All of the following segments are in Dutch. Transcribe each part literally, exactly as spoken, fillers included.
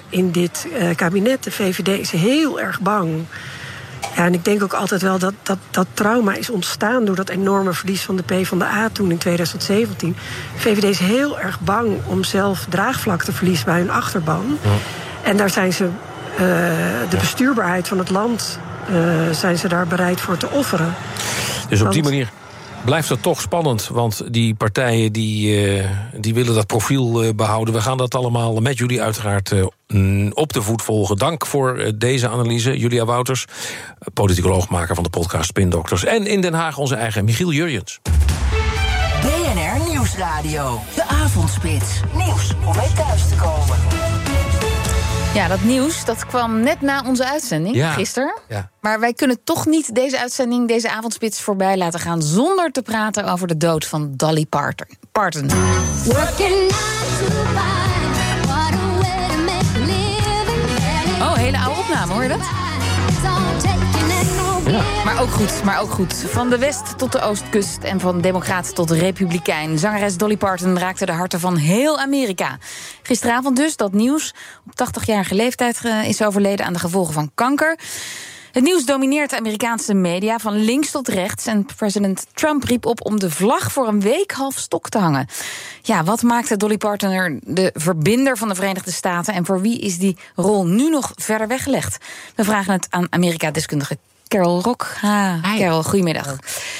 in dit uh, kabinet. De V V D is heel erg bang. Ja, en ik denk ook altijd wel dat, dat dat trauma is ontstaan door dat enorme verlies van de PvdA toen in twintig zeventien. De V V D is heel erg bang om zelf draagvlak te verliezen bij hun achterban. Ja. En daar zijn ze, uh, de bestuurbaarheid van het land, uh, zijn ze daar bereid voor te offeren. Dus op die manier blijft het toch spannend, want die partijen die, uh, die willen dat profiel uh, behouden. We gaan dat allemaal met jullie uiteraard uh, op de voet volgen. Dank voor uh, deze analyse, Julia Wouters, politicoloogmaker van de podcast Spindokters. En in Den Haag onze eigen Michiel Jurjens. B N R Nieuwsradio, de avondspits. Nieuws om mee thuis te komen. Ja, dat nieuws dat kwam net na onze uitzending, ja, gisteren. Ja. Maar wij kunnen toch niet deze uitzending, deze avondspits voorbij laten gaan zonder te praten over de dood van Dolly Parton. Parton. Oh, hele oude opname, hoor je dat? Ja. Maar ook goed, maar ook goed. Van de west tot de oostkust en van democraat tot republikein. Zangeres Dolly Parton raakte de harten van heel Amerika. Gisteravond dus, dat nieuws. Op tachtigjarige leeftijd is overleden aan de gevolgen van kanker. Het nieuws domineert de Amerikaanse media van links tot rechts. En president Trump riep op om de vlag voor een week half stok te hangen. Ja, wat maakte Dolly Parton er de verbinder van de Verenigde Staten? En voor wie is die rol nu nog verder weggelegd? We vragen het aan Amerika-deskundige Carol Rock. Ha, Hi. Carol, goedemiddag.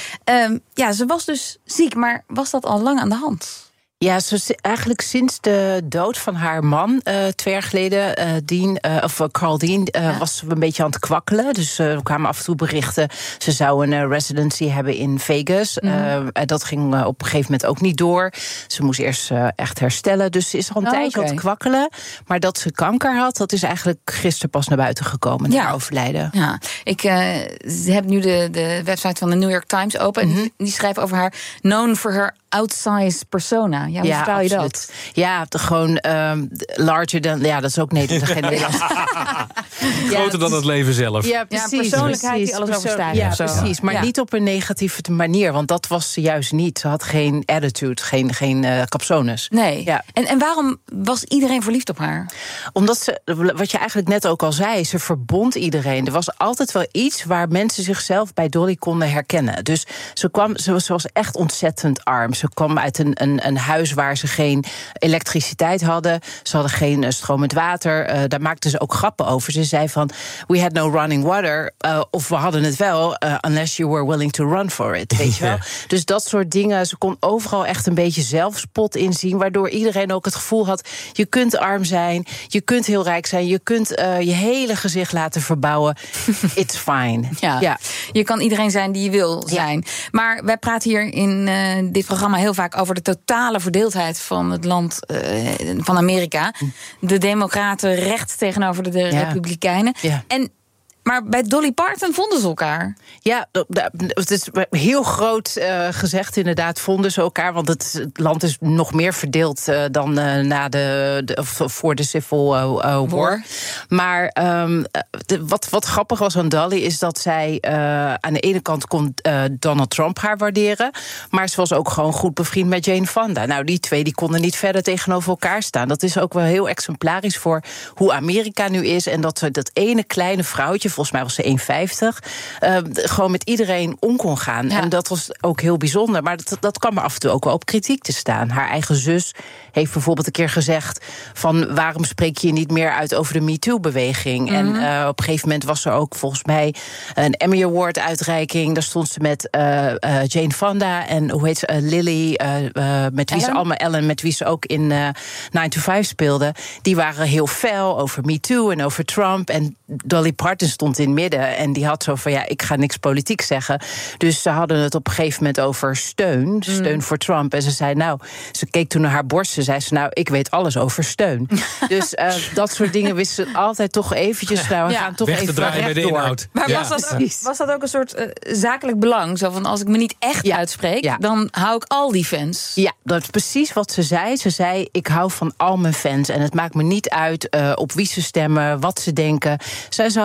Um, ja, ze was dus ziek, maar was dat al lang aan de hand? Ja, ze, eigenlijk sinds de dood van haar man, uh, twee jaar geleden, uh, Dean, uh, of uh, Carl Dean, uh, ja. was ze een beetje aan het kwakkelen. Dus uh, er kwamen af en toe berichten, ze zou een uh, residency hebben in Vegas. Mm. Uh, dat ging uh, op een gegeven moment ook niet door. Ze moest eerst uh, echt herstellen, dus ze is al een oh, tijdje okay. aan het kwakkelen. Maar dat ze kanker had, dat is eigenlijk gisteren pas naar buiten gekomen, ja. na overlijden. Ja, ik uh, heb nu de, de website van de New York Times open, mm-hmm. en die, die schrijft over haar known for her outsized persona. Ja, hoe ja, vertaal je absoluut. dat? Ja, de, gewoon um, larger than... Ja, dat is ook Nederlands. Geen Nederlands. Groter ja, dan het leven zelf. Ja, precies. Ja, persoonlijkheid precies, die alles overstijgt. Ja, precies. Maar ja. niet op een negatieve manier, want dat was ze juist niet. Ze had geen attitude, geen, geen uh, capsones. Nee. Ja. En, en waarom was iedereen verliefd op haar? Omdat ze, wat je eigenlijk net ook al zei, ze verbond iedereen. Er was altijd wel iets waar mensen zichzelf bij Dolly konden herkennen. Dus ze, kwam, ze, was, ze was echt ontzettend arm. Ze kwam uit een, een, een huis waar ze geen elektriciteit hadden. Ze hadden geen uh, stromend water. Uh, daar maakten ze ook grappen over. Ze zei van, we had no running water. Uh, of we hadden het wel, uh, unless you were willing to run for it. Weet je wel? Ja. Dus dat soort dingen. Ze kon overal echt een beetje zelfspot inzien. Waardoor iedereen ook het gevoel had, je kunt arm zijn. Je kunt heel rijk zijn. Je kunt uh, je hele gezicht laten verbouwen. It's fine. Ja, ja. Je kan iedereen zijn die je wil zijn. Ja. Maar wij praten hier in uh, dit programma heel vaak over de totale verdeeldheid van het land, uh, van Amerika. De democraten rechts tegenover de, de ja. republikeinen. Ja. En maar bij Dolly Parton vonden ze elkaar. Ja, het is heel groot uh, gezegd, inderdaad, vonden ze elkaar. Want het, het land is nog meer verdeeld uh, dan uh, na de, de, of voor de Civil uh, uh, War. War. Maar um, de, wat, wat grappig was aan Dolly is dat zij uh, aan de ene kant kon uh, Donald Trump haar waarderen. Maar ze was ook gewoon goed bevriend met Jane Fonda. Nou, die twee die konden niet verder tegenover elkaar staan. Dat is ook wel heel exemplarisch voor hoe Amerika nu is. En dat dat ene kleine vrouwtje, volgens mij was ze één vijftig, uh, gewoon met iedereen om kon gaan. Ja. En dat was ook heel bijzonder. Maar dat, dat kwam er af en toe ook wel op kritiek te staan. Haar eigen zus heeft bijvoorbeeld een keer gezegd van, waarom spreek je niet meer uit over de MeToo-beweging? Mm-hmm. En uh, op een gegeven moment was er ook volgens mij een Emmy Award-uitreiking. Daar stond ze met uh, uh, Jane Fonda en hoe heet ze, uh, Lily, uh, uh, met wie Ellen? ze allemaal Ellen, met wie ze ook in uh, nine to five speelde. Die waren heel fel over MeToo en over Trump. En Dolly Parton stond in het midden en die had zo van, ja, ik ga niks politiek zeggen. Dus ze hadden het op een gegeven moment over steun, steun mm. voor Trump. En ze zei, nou, ze keek toen naar haar borst, ze zei ze, nou, ik weet alles over steun. Dus uh, dat soort dingen wisten ze altijd toch eventjes, nou, we ja. gaan toch Weg even te draaien bij de inhoud. Maar ja. was, dat ook, was dat ook een soort uh, zakelijk belang? Zo van, als ik me niet echt ja. uitspreek, ja. dan hou ik al die fans. Ja, dat is precies wat ze zei. Ze zei, ik hou van al mijn fans en het maakt me niet uit uh, op wie ze stemmen, wat ze denken. Zij ze had een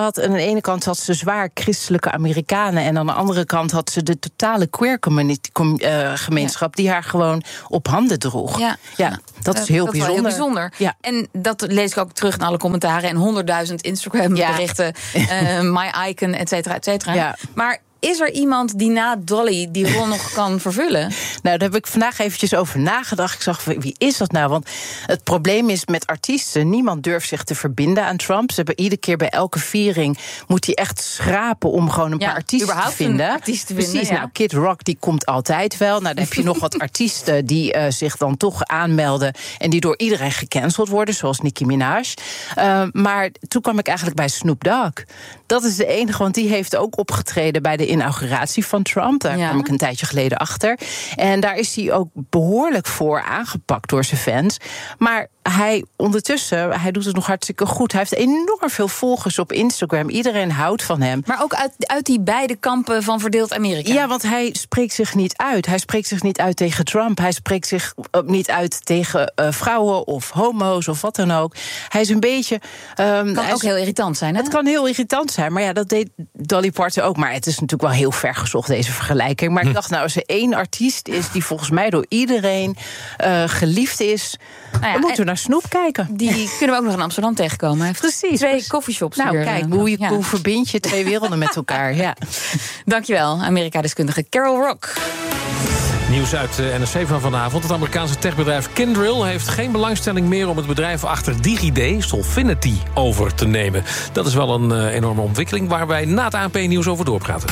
ene kant had ze zwaar christelijke Amerikanen en aan de andere kant had ze de totale queer community, com, uh, gemeenschap ja. die haar gewoon op handen droeg. Ja, ja dat is heel dat bijzonder. Heel bijzonder. Ja. En dat lees ik ook terug in alle commentaren en honderdduizend Instagram-berichten, ja. uh, my icon, et cetera, et cetera. Ja. Maar is er iemand die na Dolly die rol nog kan vervullen? Nou, daar heb ik vandaag eventjes over nagedacht. Ik zag, wie is dat nou? Want het probleem is met artiesten, niemand durft zich te verbinden aan Trump. Ze hebben iedere keer bij elke viering moet hij echt schrapen om gewoon een ja, paar artiesten te vinden. Artiest te Precies, vinden, ja. nou, Kid Rock die komt altijd wel. Nou, dan heb je nog wat artiesten die uh, zich dan toch aanmelden en die door iedereen gecanceld worden, zoals Nicki Minaj. Uh, maar toen kwam ik eigenlijk bij Snoop Dogg. Dat is de enige, want die heeft ook opgetreden bij de inauguratie van Trump. Daar ja. kwam ik een tijdje geleden achter. En daar is hij ook behoorlijk voor aangepakt door zijn fans. Maar hij ondertussen, hij doet het nog hartstikke goed. Hij heeft enorm veel volgers op Instagram. Iedereen houdt van hem. Maar ook uit, uit die beide kampen van verdeeld Amerika. Ja, want hij spreekt zich niet uit. Hij spreekt zich niet uit tegen Trump. Hij spreekt zich niet uit tegen uh, vrouwen of homo's of wat dan ook. Hij is een beetje... Um, kan ook is, heel irritant zijn, hè? Het kan heel irritant zijn, maar ja, dat deed Dolly Parton ook. Maar het is natuurlijk wel heel ver gezocht, deze vergelijking. Maar hm. ik dacht, nou, als er één artiest is die volgens mij door iedereen uh, geliefd is, nou ja, dan moeten we naar Snoep kijken. Die kunnen we ook nog in Amsterdam tegenkomen. Hij heeft precies. Twee coffeeshops. Nou, hier. kijk, hoe, je, ja. hoe verbind je twee werelden met elkaar. Ja. Dankjewel, Amerika-deskundige Carol Rock. Nieuws uit de N R C van vanavond. Het Amerikaanse techbedrijf Kyndryl heeft geen belangstelling meer om het bedrijf achter DigiD, Solfinity, over te nemen. Dat is wel een uh, enorme ontwikkeling waar wij na het A N P-nieuws over doorpraten.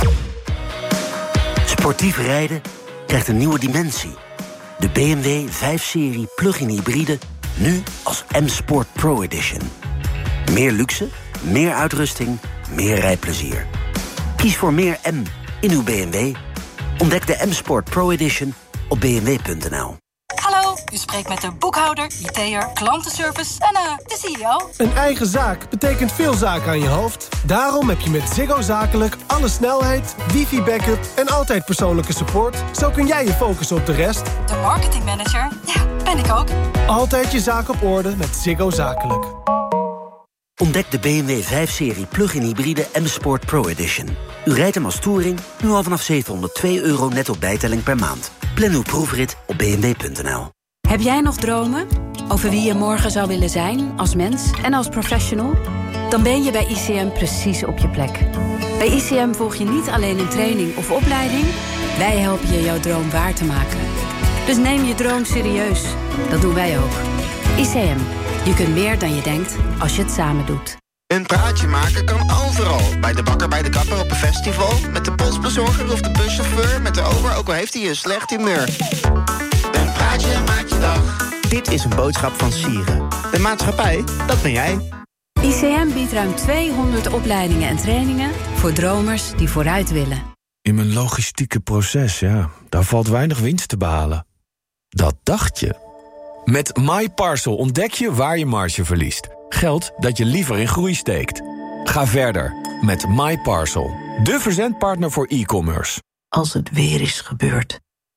Sportief rijden krijgt een nieuwe dimensie. De B M W vijf serie plug-in hybride, nu als M-Sport Pro Edition. Meer luxe, meer uitrusting, meer rijplezier. Kies voor meer M in uw B M W. Ontdek de M-Sport Pro Edition op b m w punt n l. Hallo, u spreekt met de boekhouder, I T'er, klantenservice en uh, de C E O. Een eigen zaak betekent veel zaken aan je hoofd. Daarom heb je met Ziggo Zakelijk alle snelheid, wifi-backup en altijd persoonlijke support. Zo kun jij je focussen op de rest. De marketingmanager, ja, ben ik ook. Altijd je zaak op orde met Ziggo Zakelijk. Ontdek de B M W vijf serie plug-in hybride M-Sport Pro Edition. U rijdt hem als touring, nu al vanaf zevenhonderdtwee euro netto bijtelling per maand. Plan uw proefrit op b m w punt n l. Heb jij nog dromen over wie je morgen zou willen zijn als mens en als professional? Dan ben je bij I C M precies op je plek. Bij I C M volg je niet alleen een training of opleiding. Wij helpen je jouw droom waar te maken. Dus neem je droom serieus. Dat doen wij ook. I C M. Je kunt meer dan je denkt als je het samen doet. Een praatje maken kan overal. Bij de bakker, bij de kapper, op een festival. Met de postbezorger of de buschauffeur. Met de ober, ook al heeft hij een slecht humeur. Een praatje maakt je dag. Dit is een boodschap van Sieren. De maatschappij, dat ben jij. I C M biedt ruim tweehonderd opleidingen en trainingen voor dromers die vooruit willen. In mijn logistieke proces, ja, daar valt weinig winst te behalen. Dat dacht je. Met MyParcel ontdek je waar je marge verliest. Geld dat je liever in groei steekt. Ga verder met MyParcel, de verzendpartner voor e-commerce. Als het weer is gebeurd.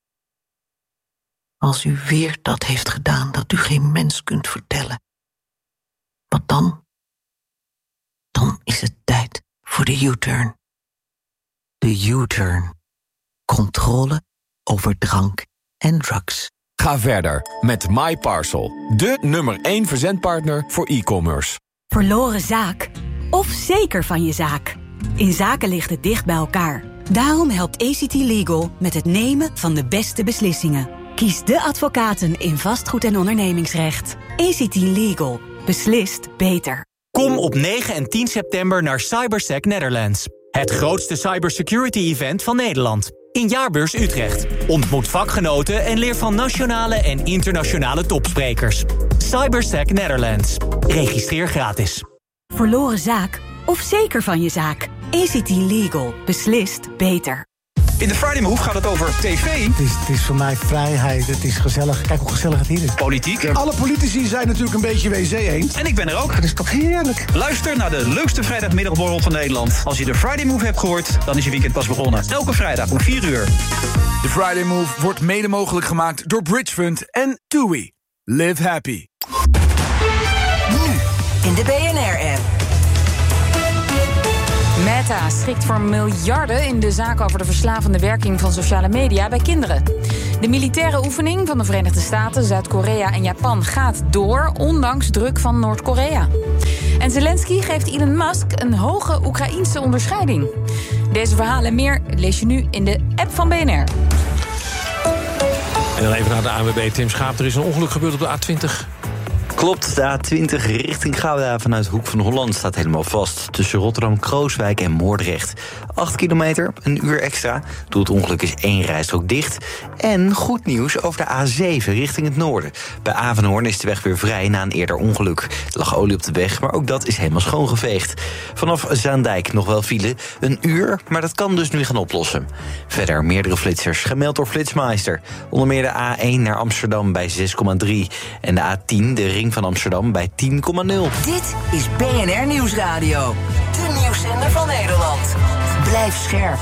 Als u weer dat heeft gedaan dat u geen mens kunt vertellen. Wat dan? Dan is het tijd voor de U-turn. De U-turn. Controle over drank en drugs. Ga verder met MyParcel, de nummer één verzendpartner voor e-commerce. Verloren zaak of zeker van je zaak? In zaken ligt het dicht bij elkaar. Daarom helpt A C T Legal met het nemen van de beste beslissingen. Kies de advocaten in vastgoed- en ondernemingsrecht. A C T Legal. Beslist beter. Kom op negen en tien september naar Cybersec Netherlands. Het grootste cybersecurity-event van Nederland. In Jaarbeurs Utrecht. Ontmoet vakgenoten en leer van nationale en internationale topsprekers. Cybersec Netherlands. Registreer gratis. Verloren zaak of zeker van je zaak? A C T Legal. Beslist beter. In de Friday Move gaat het over tv. Het is, het is voor mij vrijheid, het is gezellig. Kijk hoe gezellig het hier is. Politiek. Alle politici zijn natuurlijk een beetje W C-eend. En ik ben er ook. Dat is toch heerlijk. Luister naar de leukste vrijdagmiddagborrel van Nederland. Als je de Friday Move hebt gehoord, dan is je weekend pas begonnen. Elke vrijdag om vier uur. De Friday Move wordt mede mogelijk gemaakt door Bridgefund en TUI. Live happy. Nu in de B N R-app. Meta schrikt voor miljarden in de zaak over de verslavende werking van sociale media bij kinderen. De militaire oefening van de Verenigde Staten, Zuid-Korea en Japan gaat door, ondanks druk van Noord-Korea. En Zelensky geeft Elon Musk een hoge Oekraïense onderscheiding. Deze verhalen en meer lees je nu in de app van B N R. En dan even naar de A N W B, Tim Schaap. Er is een ongeluk gebeurd op de A twintig. Klopt, de A twintig richting Gouda vanuit Hoek van Holland staat helemaal vast. Tussen Rotterdam-Krooswijk en Moordrecht. acht kilometer, een uur extra. Door het ongeluk is één rijstrook dicht. En goed nieuws over de A zeven richting het noorden. Bij Avenhoorn is de weg weer vrij na een eerder ongeluk. Er lag olie op de weg, maar ook dat is helemaal schoongeveegd. Vanaf Zaandijk nog wel file, een uur, maar dat kan dus nu gaan oplossen. Verder meerdere flitsers, gemeld door Flitsmeister. Onder meer de A één naar Amsterdam bij zes komma drie. En de A tien, de ring van Amsterdam, bij tien komma nul. Dit is B N R Nieuwsradio. De nieuwszender van Nederland. Blijf scherp.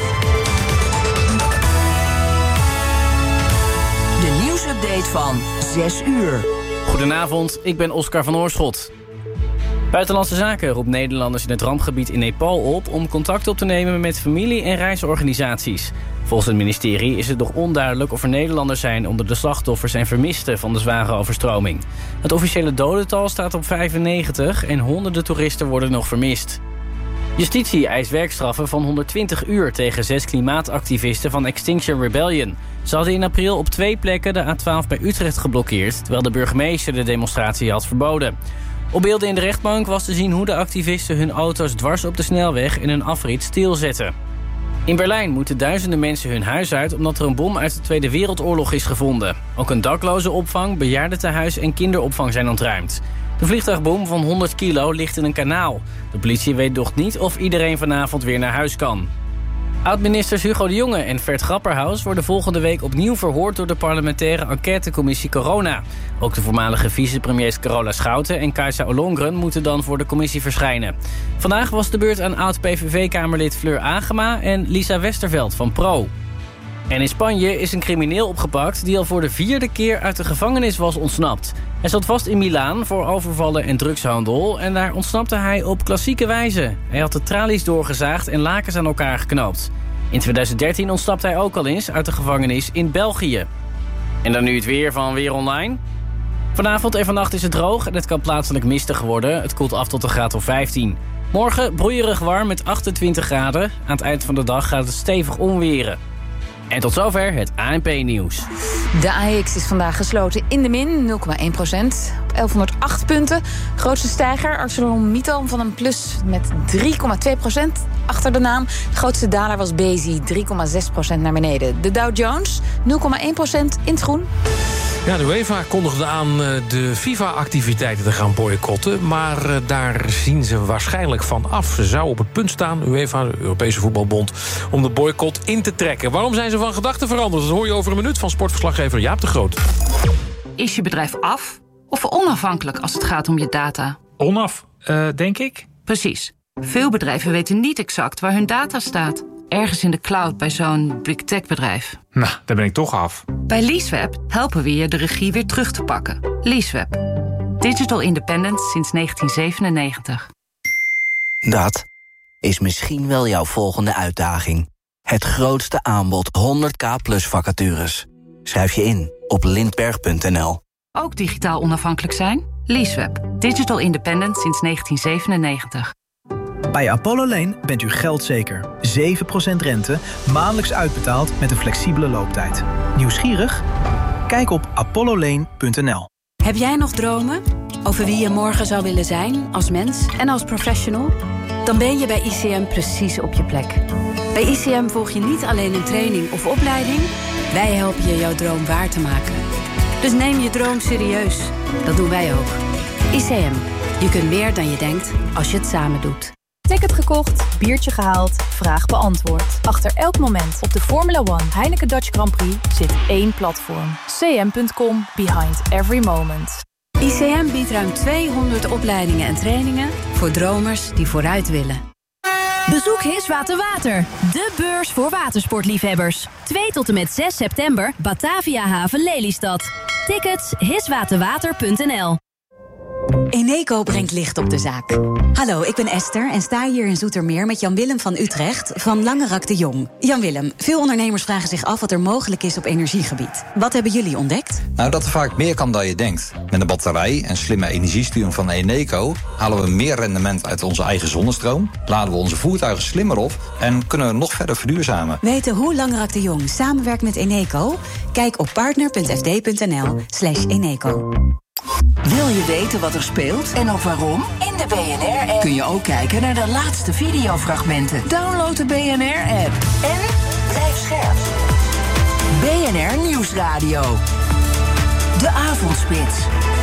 De nieuwsupdate van zes uur. Goedenavond, ik ben Oscar van Oorschot. Buitenlandse Zaken roept Nederlanders in het rampgebied in Nepal op om contact op te nemen met familie- en reisorganisaties. Volgens het ministerie is het nog onduidelijk of er Nederlanders zijn onder de slachtoffers en vermisten van de zware overstroming. Het officiële dodental staat op vijfennegentig en honderden toeristen worden nog vermist. Justitie eist werkstraffen van honderdtwintig uur tegen zes klimaatactivisten van Extinction Rebellion. Ze hadden in april op twee plekken de A twaalf bij Utrecht geblokkeerd, terwijl de burgemeester de demonstratie had verboden. Op beelden in de rechtbank was te zien hoe de activisten hun auto's dwars op de snelweg in een afrit stilzetten. In Berlijn moeten duizenden mensen hun huis uit omdat er een bom uit de Tweede Wereldoorlog is gevonden. Ook een daklozenopvang, bejaardentehuis en kinderopvang zijn ontruimd. De vliegtuigbom van honderd kilo ligt in een kanaal. De politie weet nog niet of iedereen vanavond weer naar huis kan. Oud-ministers Hugo de Jonge en Vert Grapperhaus worden volgende week opnieuw verhoord door de parlementaire enquêtecommissie Corona. Ook de voormalige vicepremiers Carola Schouten en Kajsa Ollongren moeten dan voor de commissie verschijnen. Vandaag was de beurt aan oud-P V V-kamerlid Fleur Agema en Lisa Westerveld van Pro. En in Spanje is een crimineel opgepakt die al voor de vierde keer uit de gevangenis was ontsnapt. Hij zat vast in Milaan voor overvallen en drugshandel en daar ontsnapte hij op klassieke wijze. Hij had de tralies doorgezaagd en lakens aan elkaar geknoopt. In tweeduizend dertien ontsnapte hij ook al eens uit de gevangenis in België. En dan nu het weer van Weer Online. Vanavond en vannacht is het droog en het kan plaatselijk mistig worden. Het koelt af tot een graad of vijftien. Morgen broeierig warm met achtentwintig graden. Aan het eind van de dag gaat het stevig onweren. En tot zover het A N P-nieuws. De A E X is vandaag gesloten in de min, nul komma één procent. Op elfhonderdacht punten. Grootste stijger, ArcelorMittal van een plus met drie komma twee procent achter de naam. De grootste daler was Bezi, drie komma zes procent naar beneden. De Dow Jones, nul komma één procent in het groen. Ja, de UEFA kondigde aan de FIFA-activiteiten te gaan boycotten, maar daar zien ze waarschijnlijk van af. Ze zou op het punt staan, UEFA, de Europese Voetbalbond, om de boycott in te trekken. Waarom zijn ze van gedachten veranderd? Dat hoor je over een minuut van sportverslaggever Jaap de Groot. Is je bedrijf af of onafhankelijk als het gaat om je data? Onaf, uh, denk ik. Precies. Veel bedrijven weten niet exact waar hun data staat. Ergens in de cloud bij zo'n big tech bedrijf. Nou, daar ben ik toch af. Bij Leaseweb helpen we je de regie weer terug te pakken. Leaseweb. Digital independence sinds negentien zevenennegentig. Dat is misschien wel jouw volgende uitdaging. Het grootste aanbod honderd k plus vacatures. Schrijf je in op lindberg punt n l. Ook digitaal onafhankelijk zijn? Leaseweb. Digital independence sinds negentien zevenennegentig. Bij Apollo Lane bent u geldzeker. zeven procent rente, maandelijks uitbetaald met een flexibele looptijd. Nieuwsgierig? Kijk op apollo lane punt n l. Heb jij nog dromen over wie je morgen zou willen zijn als mens en als professional? Dan ben je bij I C M precies op je plek. Bij I C M volg je niet alleen een training of opleiding. Wij helpen je jouw droom waar te maken. Dus neem je droom serieus. Dat doen wij ook. I C M. Je kunt meer dan je denkt als je het samen doet. Ticket gekocht, biertje gehaald, vraag beantwoord. Achter elk moment op de Formula One Heineken Dutch Grand Prix zit één platform. c m punt com, behind every moment. I C M biedt ruim tweehonderd opleidingen en trainingen voor dromers die vooruit willen. Bezoek Hiswater Water, de beurs voor watersportliefhebbers. twee tot en met zes september, Batavia Haven Lelystad. Tickets hiswaterwater punt n l. Eneco brengt licht op de zaak. Hallo, ik ben Esther en sta hier in Zoetermeer met Jan-Willem van Utrecht van Langerak de Jong. Jan-Willem, veel ondernemers vragen zich af wat er mogelijk is op energiegebied. Wat hebben jullie ontdekt? Nou, dat er vaak meer kan dan je denkt. Met een batterij en slimme energiesturing van Eneco halen we meer rendement uit onze eigen zonnestroom, laden we onze voertuigen slimmer op en kunnen we nog verder verduurzamen. Weten hoe Langerak de Jong samenwerkt met Eneco? Kijk op partner punt f d punt n l slash Eneco. Wil je weten wat er speelt en ook waarom? In de B N R-app kun je ook kijken naar de laatste videofragmenten. Download de B N R-app en blijf scherp. B N R Nieuwsradio. De Avondspits.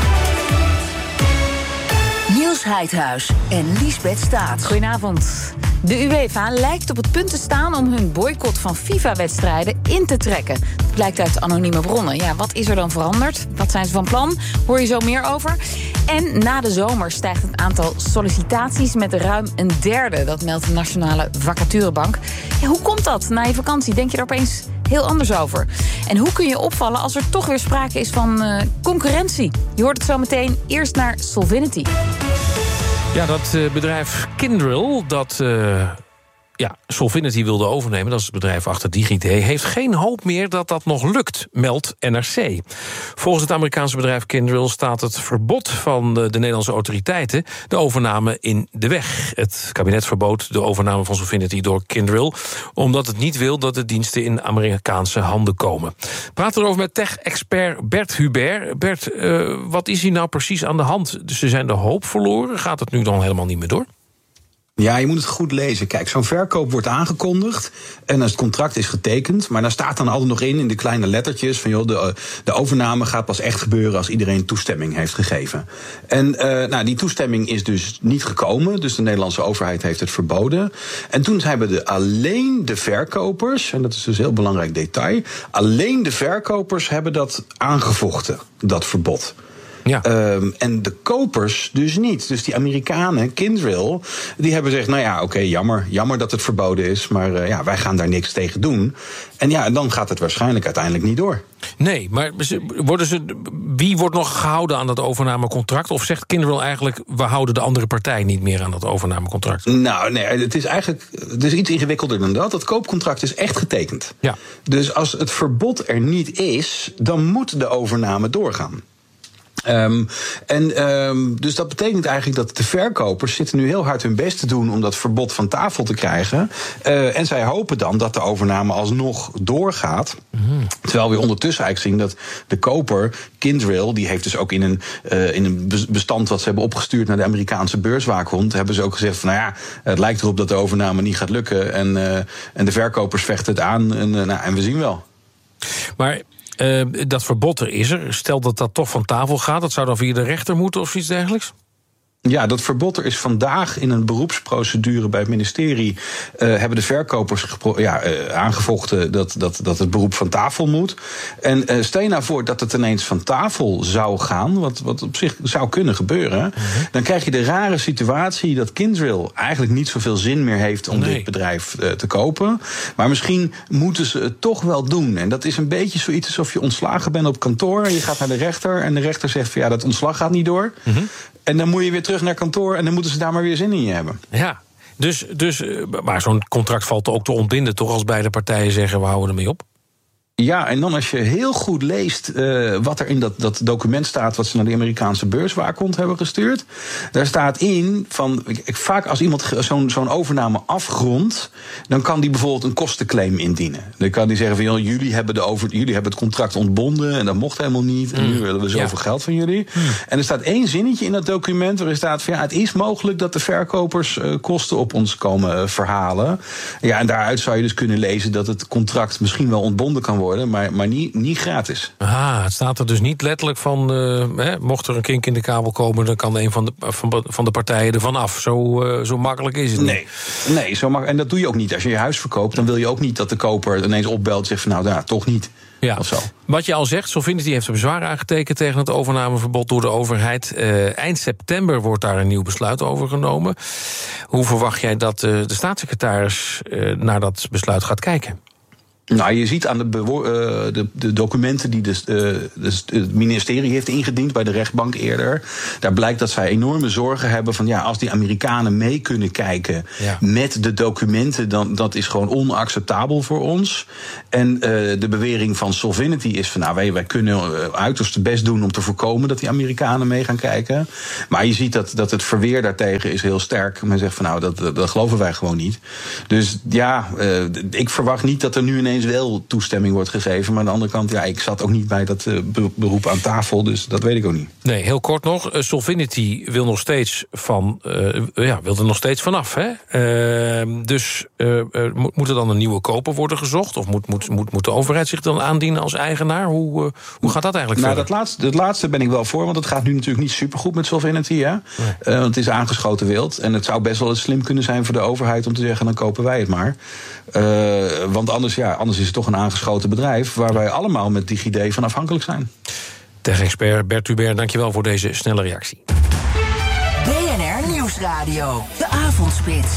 Niels Heidhuis en Liesbeth Staats. Goedenavond. De UEFA lijkt op het punt te staan om hun boycott van FIFA-wedstrijden in te trekken. Dat blijkt uit anonieme bronnen. Ja, wat is er dan veranderd? Wat zijn ze van plan? Hoor je zo meer over. En na de zomer stijgt het aantal sollicitaties met ruim een derde. Dat meldt de Nationale Vacaturebank. Ja, hoe komt dat? Na je vakantie denk je er opeens heel anders over. En hoe kun je opvallen als er toch weer sprake is van uh, concurrentie? Je hoort het zo meteen. Eerst naar Solvinity. Ja, dat uh, bedrijf Kyndryl, dat uh, ja, Solvinity wilde overnemen, dat is het bedrijf achter DigiD, heeft geen hoop meer dat dat nog lukt, meldt N R C. Volgens het Amerikaanse bedrijf Kyndryl staat het verbod van de, de Nederlandse autoriteiten de overname in de weg. Het kabinet verbood de overname van Solvinity door Kyndryl, omdat het niet wil dat de diensten in Amerikaanse handen komen. We praten erover met tech-expert Bert Hubert. Bert, uh, wat is hier nou precies aan de hand? Dus ze zijn de hoop verloren. Gaat het nu dan helemaal niet meer door? Ja, je moet het goed lezen. Kijk, zo'n verkoop wordt aangekondigd en het contract is getekend, maar daar staat dan altijd nog in, in de kleine lettertjes, van joh, de, de overname gaat pas echt gebeuren als iedereen toestemming heeft gegeven. En uh, nou, die toestemming is dus niet gekomen, dus de Nederlandse overheid heeft het verboden. En toen hebben de, alleen de verkopers, en dat is dus een heel belangrijk detail, alleen de verkopers hebben dat aangevochten, dat verbod. Ja. Um, en de kopers dus niet. Dus die Amerikanen, Kyndryl, die hebben gezegd, nou ja, oké, okay, jammer, jammer dat het verboden is, maar uh, ja, wij gaan daar niks tegen doen. En ja, dan gaat het waarschijnlijk uiteindelijk niet door. Nee, maar worden ze, wie wordt nog gehouden aan dat overnamecontract? Of zegt Kyndryl eigenlijk, we houden de andere partij niet meer aan dat overnamecontract? Nou, nee, het is eigenlijk het is iets ingewikkelder dan dat. Het koopcontract is echt getekend. Ja. Dus als het verbod er niet is, dan moet de overname doorgaan. Um, en um, dus dat betekent eigenlijk dat de verkopers zitten nu heel hard hun best te doen om dat verbod van tafel te krijgen. Uh, en zij hopen dan dat de overname alsnog doorgaat. Mm-hmm. Terwijl we ondertussen eigenlijk zien dat de koper, Kyndryl, die heeft dus ook in een, uh, in een bestand wat ze hebben opgestuurd naar de Amerikaanse beurswaakhond, hebben ze ook gezegd van, nou ja, het lijkt erop dat de overname niet gaat lukken. En, uh, en de verkopers vechten het aan en, uh, nou, en we zien wel. Maar Uh, dat verbod er is er. Stel dat dat toch van tafel gaat, dat zou dan via de rechter moeten of iets dergelijks? Ja, dat verbod er is vandaag in een beroepsprocedure bij het ministerie. Uh, hebben de verkopers gepro- ja, uh, aangevochten dat, dat, dat het beroep van tafel moet. En uh, stel je nou voor dat het ineens van tafel zou gaan, wat, wat op zich zou kunnen gebeuren. Mm-hmm. Dan krijg je de rare situatie dat Kyndryl eigenlijk niet zoveel zin meer heeft om nee. dit bedrijf uh, te kopen. Maar misschien moeten ze het toch wel doen. En dat is een beetje zoiets alsof je ontslagen bent op kantoor. En je gaat naar de rechter en de rechter zegt van ja, dat ontslag gaat niet door. Mm-hmm. En dan moet je weer terug naar kantoor en dan moeten ze daar maar weer zin in je hebben. Ja, dus, dus maar zo'n contract valt ook te ontbinden, toch, als beide partijen zeggen we houden ermee op? Ja, en dan als je heel goed leest uh, wat er in dat, dat document staat wat ze naar de Amerikaanse beurswaakhond hebben gestuurd. Daar staat in van, ik, vaak als iemand zo'n, zo'n overname afgrondt, dan kan die bijvoorbeeld een kostenclaim indienen. Dan kan die zeggen van, joh, jullie hebben, de over, jullie hebben het contract ontbonden en dat mocht helemaal niet. En nu willen we zoveel ja. geld van jullie. Mm. En er staat één zinnetje in dat document waarin staat van, ja, het is mogelijk dat de verkopers uh, kosten op ons komen uh, verhalen. Ja, en daaruit zou je dus kunnen lezen dat het contract misschien wel ontbonden kan worden. Maar, maar niet, niet gratis. Ah, het staat er dus niet letterlijk van, uh, hè, mocht er een kink in de kabel komen, dan kan een van de, van, van de partijen ervan af. Zo, uh, zo makkelijk is het nee. niet. Nee, zo makkelijk. En dat doe je ook niet. Als je je huis verkoopt, dan wil je ook niet dat de koper ineens opbelt en zegt van nou, nou toch niet. Ja. Of zo. Wat je al zegt, Solvinity heeft een bezwaar aangetekend tegen het overnameverbod door de overheid. Uh, eind september wordt daar een nieuw besluit over genomen. Hoe verwacht jij dat uh, de staatssecretaris uh, naar dat besluit gaat kijken? Nou, je ziet aan de, bewo- uh, de, de documenten die de, uh, de, het ministerie heeft ingediend bij de rechtbank eerder. Daar blijkt dat zij enorme zorgen hebben van ja, als die Amerikanen mee kunnen kijken ja. met de documenten, dan dat is gewoon onacceptabel voor ons. En uh, de bewering van Solvinity is van nou, wij, wij kunnen uh, uiterste best doen om te voorkomen dat die Amerikanen mee gaan kijken. Maar je ziet dat, dat het verweer daartegen is heel sterk. Men zegt van nou, dat, dat, dat geloven wij gewoon niet. Dus ja, uh, ik verwacht niet dat er nu ineens wel toestemming wordt gegeven. Maar aan de andere kant, ja, ik zat ook niet bij dat uh, beroep aan tafel, dus dat weet ik ook niet. Nee, heel kort nog. Uh, Solvinity wil nog steeds van, uh, ja, wil er nog steeds vanaf, hè? Uh, dus uh, uh, moet er dan een nieuwe koper worden gezocht? Of moet, moet, moet, moet de overheid zich dan aandienen als eigenaar? Hoe, uh, hoe gaat dat eigenlijk nou, verder? Dat laatste, dat laatste ben ik wel voor, want het gaat nu natuurlijk niet supergoed met Solvinity, hè? Nee. Uh, want het is aangeschoten wild. En het zou best wel eens slim kunnen zijn voor de overheid om te zeggen, dan kopen wij het maar. Uh, want anders, ja, anders is het toch een aangeschoten bedrijf waar wij allemaal met DigiD van afhankelijk zijn. Tech-expert Bert Hubert, dankjewel voor deze snelle reactie. B N R Nieuwsradio, de avondspits.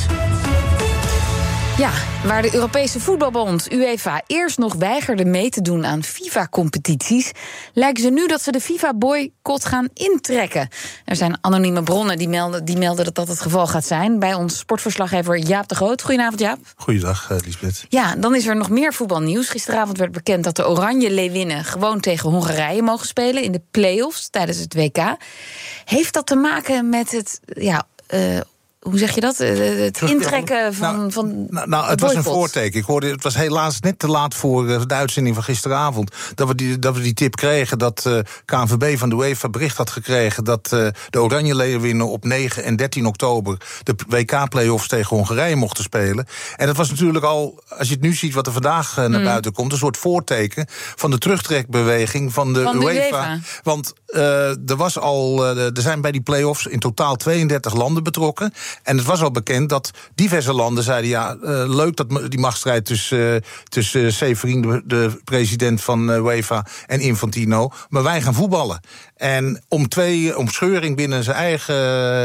Ja, waar de Europese voetbalbond UEFA eerst nog weigerde mee te doen aan FIFA-competities, lijken ze nu dat ze de FIFA-boycott gaan intrekken. Er zijn anonieme bronnen die melden, die melden dat dat het geval gaat zijn. Bij ons sportverslaggever Jaap de Groot. Goedenavond, Jaap. Goeiedag, uh, Liesbeth. Ja, dan is er nog meer voetbalnieuws. Gisteravond werd bekend dat de Oranje Leeuwinnen gewoon tegen Hongarije mogen spelen in de play-offs tijdens het W K. Heeft dat te maken met het, ja, uh, hoe zeg je dat? Het intrekken van, nou, van Nou, nou het was een voorteken. Ik hoorde, het was helaas net te laat voor de uitzending van gisteravond dat we die, dat we die tip kregen dat uh, K N V B van de UEFA bericht had gekregen dat uh, de Oranje Leeuwinnen op negen en dertien oktober de W K-play-offs tegen Hongarije mochten spelen. En dat was natuurlijk al, als je het nu ziet wat er vandaag uh, naar mm. buiten komt, een soort voorteken van de terugtrekbeweging van de, van de UEFA. UEFA. Want uh, er was al, uh, er zijn bij die play-offs in totaal tweeëndertig landen betrokken. En het was al bekend dat diverse landen zeiden, ja, uh, leuk dat die machtsstrijd tussen, uh, tussen Seferin, de, de president van uh, UEFA, en Infantino, maar wij gaan voetballen. En om twee, om scheuring binnen zijn eigen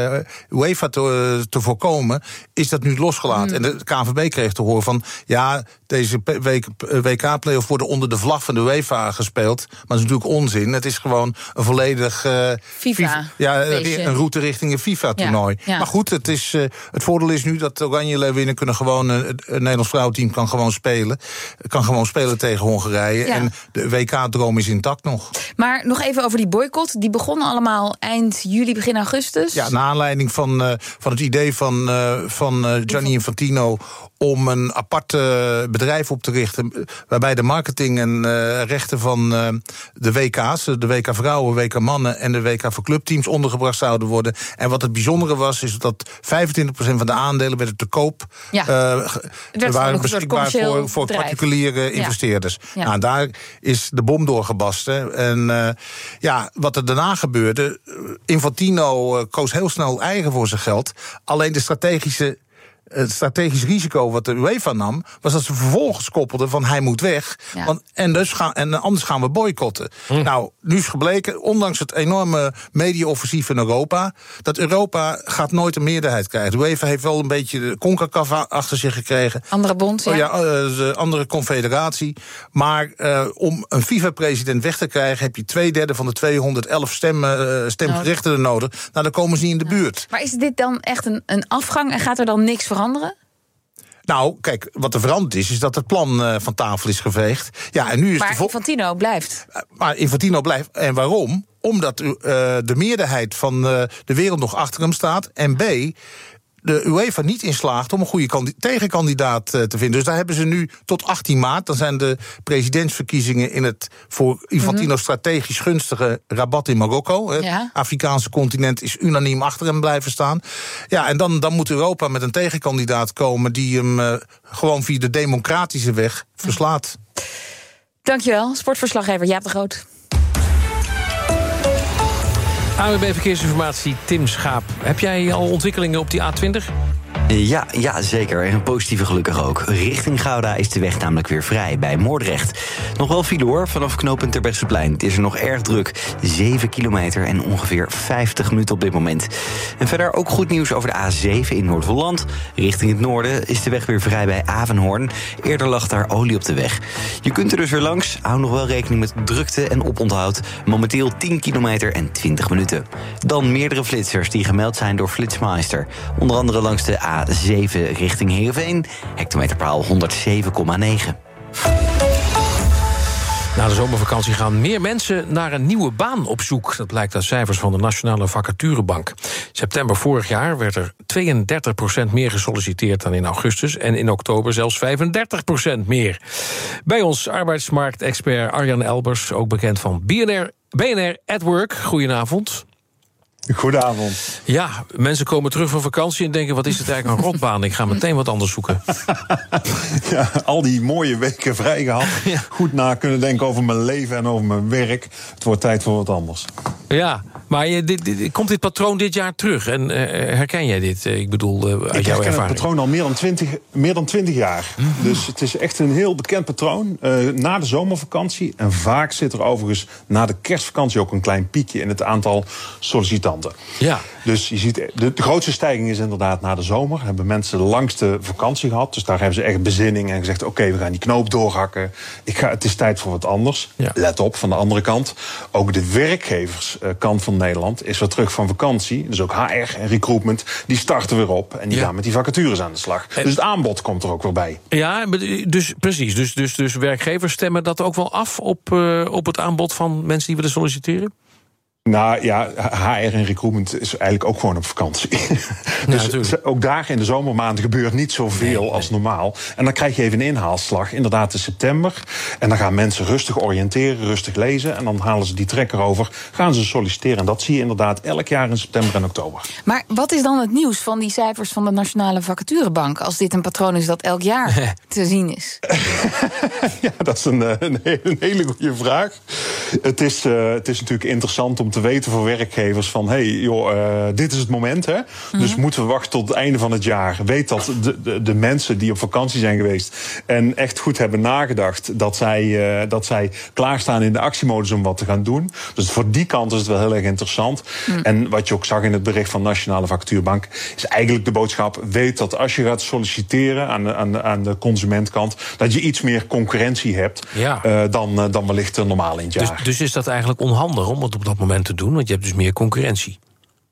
uh, UEFA te, uh, te voorkomen, is dat nu losgelaten. Mm. En de K N V B kreeg te horen van, ja, deze W K-play-off worden onder de vlag van de UEFA gespeeld. Maar dat is natuurlijk onzin. Het is gewoon een volledig uh, FIFA. FIFA ja, weer een route richting een FIFA-toernooi. Ja, ja. Maar goed, het, is, uh, het voordeel is nu dat de Oranje Leeuwinnen kunnen gewoon, uh, het Nederlands vrouwenteam kan gewoon spelen. Kan gewoon spelen tegen Hongarije. Ja. En de W K-droom is intact nog. Maar nog even over die boycott. Die begonnen allemaal eind juli, begin augustus. Ja, naar aanleiding van, uh, van het idee van, uh, van uh, Gianni Infantino om een apart uh, bedrijf op te richten waarbij de marketing en uh, rechten van uh, de W K's, de W K vrouwen, W K mannen en de W K voor clubteams ondergebracht zouden worden. En wat het bijzondere was, is dat vijfentwintig procent van de aandelen werden te koop. Ja. Uh, het waren beschikbaar voor, voor particuliere investeerders. Ja. Ja. Nou, daar is de bom doorgebast. Hè. En uh, ja, wat er daarna gebeurde, Infantino uh, koos heel snel eigen voor zijn geld. Alleen de strategische Het strategisch risico wat de UEFA nam, was dat ze vervolgens koppelden van hij moet weg. Ja. Want, en, dus gaan, en anders gaan we boycotten. Hm. Nou, nu is gebleken, ondanks het enorme media-offensief in Europa, dat Europa gaat nooit een meerderheid krijgen. De UEFA heeft wel een beetje de CONCACAF achter zich gekregen. Andere bond, ja. Oh, ja, de andere confederatie. Maar uh, om een FIFA-president weg te krijgen, heb je twee derde van de tweehonderdelf stemmen, uh, stemgerechtigden nodig. Nou, dan komen ze niet in de buurt. Maar is dit dan echt een, een afgang en gaat er dan niks veranderen? Nou, kijk, wat er veranderd is, is dat het plan uh, van tafel is geveegd. Ja, en nu is maar de vo- Infantino blijft. Uh, maar Infantino blijft. En waarom? Omdat uh, de meerderheid van uh, de wereld nog achter hem staat. En B, de UEFA niet in slaagt om een goede kandid- tegenkandidaat uh, te vinden. Dus daar hebben ze nu tot achttien maart... dan zijn de presidentsverkiezingen in het voor Infantino mm-hmm. strategisch gunstige Rabat in Marokko. Het ja. Afrikaanse continent is unaniem achter hem blijven staan. Ja, en dan, dan moet Europa met een tegenkandidaat komen die hem uh, gewoon via de democratische weg verslaat. Dankjewel, sportverslaggever Jaap de Groot. A W B Verkeersinformatie, Tim Schaap. Heb jij al ontwikkelingen op die A twintig? Ja, ja, zeker. En positieve gelukkig ook. Richting Gouda is de weg namelijk weer vrij bij Moordrecht. Nog wel file hoor, vanaf knooppunt Terbrechtseplein. Het is er nog erg druk. zeven kilometer en ongeveer vijftig minuten op dit moment. En verder ook goed nieuws over de A zeven in Noord-Holland. Richting het noorden is de weg weer vrij bij Avenhoorn. Eerder lag daar olie op de weg. Je kunt er dus weer langs. Hou nog wel rekening met drukte en oponthoud. Momenteel tien kilometer en twintig minuten. Dan meerdere flitsers die gemeld zijn door Flitsmeister. Onder andere langs de A zeven richting Heerenveen. Hectometerpaal honderdzeven komma negen. Na de zomervakantie gaan meer mensen naar een nieuwe baan op zoek. Dat blijkt uit cijfers van de Nationale Vacaturebank. September vorig jaar werd er tweeëndertig procent meer gesolliciteerd dan in augustus. En in oktober zelfs vijfendertig procent meer. Bij ons arbeidsmarktexpert Arjan Elbers, ook bekend van B N R, B N R at Work. Goedenavond. Goedenavond. Ja, mensen komen terug van vakantie en denken, wat is het eigenlijk een rotbaan? Ik ga meteen wat anders zoeken. Ja, al die mooie weken vrij gehad. Ja. Goed na kunnen denken over mijn leven en over mijn werk. Het wordt tijd voor wat anders. Ja, maar je, dit, dit, komt dit patroon dit jaar terug? En uh, herken jij dit? Uh, ik bedoel, uh, uit ik jouw ervaring. Ik herken het patroon al meer dan twintig, meer dan twintig jaar. Mm-hmm. Dus het is echt een heel bekend patroon. Uh, na de zomervakantie. En vaak zit er overigens na de kerstvakantie ook een klein piekje in het aantal sollicitanten. Ja. Dus je ziet, de, de grootste stijging is inderdaad na de zomer. Hebben mensen de langste vakantie gehad. Dus daar hebben ze echt bezinning en gezegd, oké, okay, we gaan die knoop doorhakken. Ik ga, het is tijd voor wat anders. Ja. Let op, van de andere kant. Ook de werkgeverskant van Nederland is weer terug van vakantie. Dus ook H R en recruitment, die starten weer op. En die ja. gaan met die vacatures aan de slag. En dus het aanbod komt er ook weer bij. Ja, dus precies. Dus, dus, dus werkgevers stemmen dat ook wel af op, uh, op het aanbod van mensen die willen solliciteren? Nou ja, H R en recruitment is eigenlijk ook gewoon op vakantie. Dus ja, ook daar in de zomermaanden gebeurt niet zoveel nee, als normaal. En dan krijg je even een inhaalslag, inderdaad in september. En dan gaan mensen rustig oriënteren, rustig lezen. En dan halen ze die trekker over, gaan ze solliciteren. En dat zie je inderdaad elk jaar in september en oktober. Maar wat is dan het nieuws van die cijfers van de Nationale Vacaturebank, als dit een patroon is dat elk jaar te zien is? Ja, dat is een, een, hele, een hele goede vraag. Het is, uh, het is natuurlijk interessant om te weten voor werkgevers van, hé, hey, joh, uh, dit is het moment, hè? Mm-hmm. Dus moeten we wachten tot het einde van het jaar. Weet dat de, de, de mensen die op vakantie zijn geweest en echt goed hebben nagedacht, dat zij, uh, dat zij klaarstaan in de actiemodus om wat te gaan doen. Dus voor die kant is het wel heel erg interessant. Mm. En wat je ook zag in het bericht van de Nationale Vacaturebank, is eigenlijk de boodschap, weet dat als je gaat solliciteren aan de, aan de, aan de consumentkant, dat je iets meer concurrentie hebt ja. uh, dan, uh, dan wellicht normaal in het jaar. Dus, dus is dat eigenlijk onhandig om het op dat moment te doen? Want je hebt dus meer concurrentie.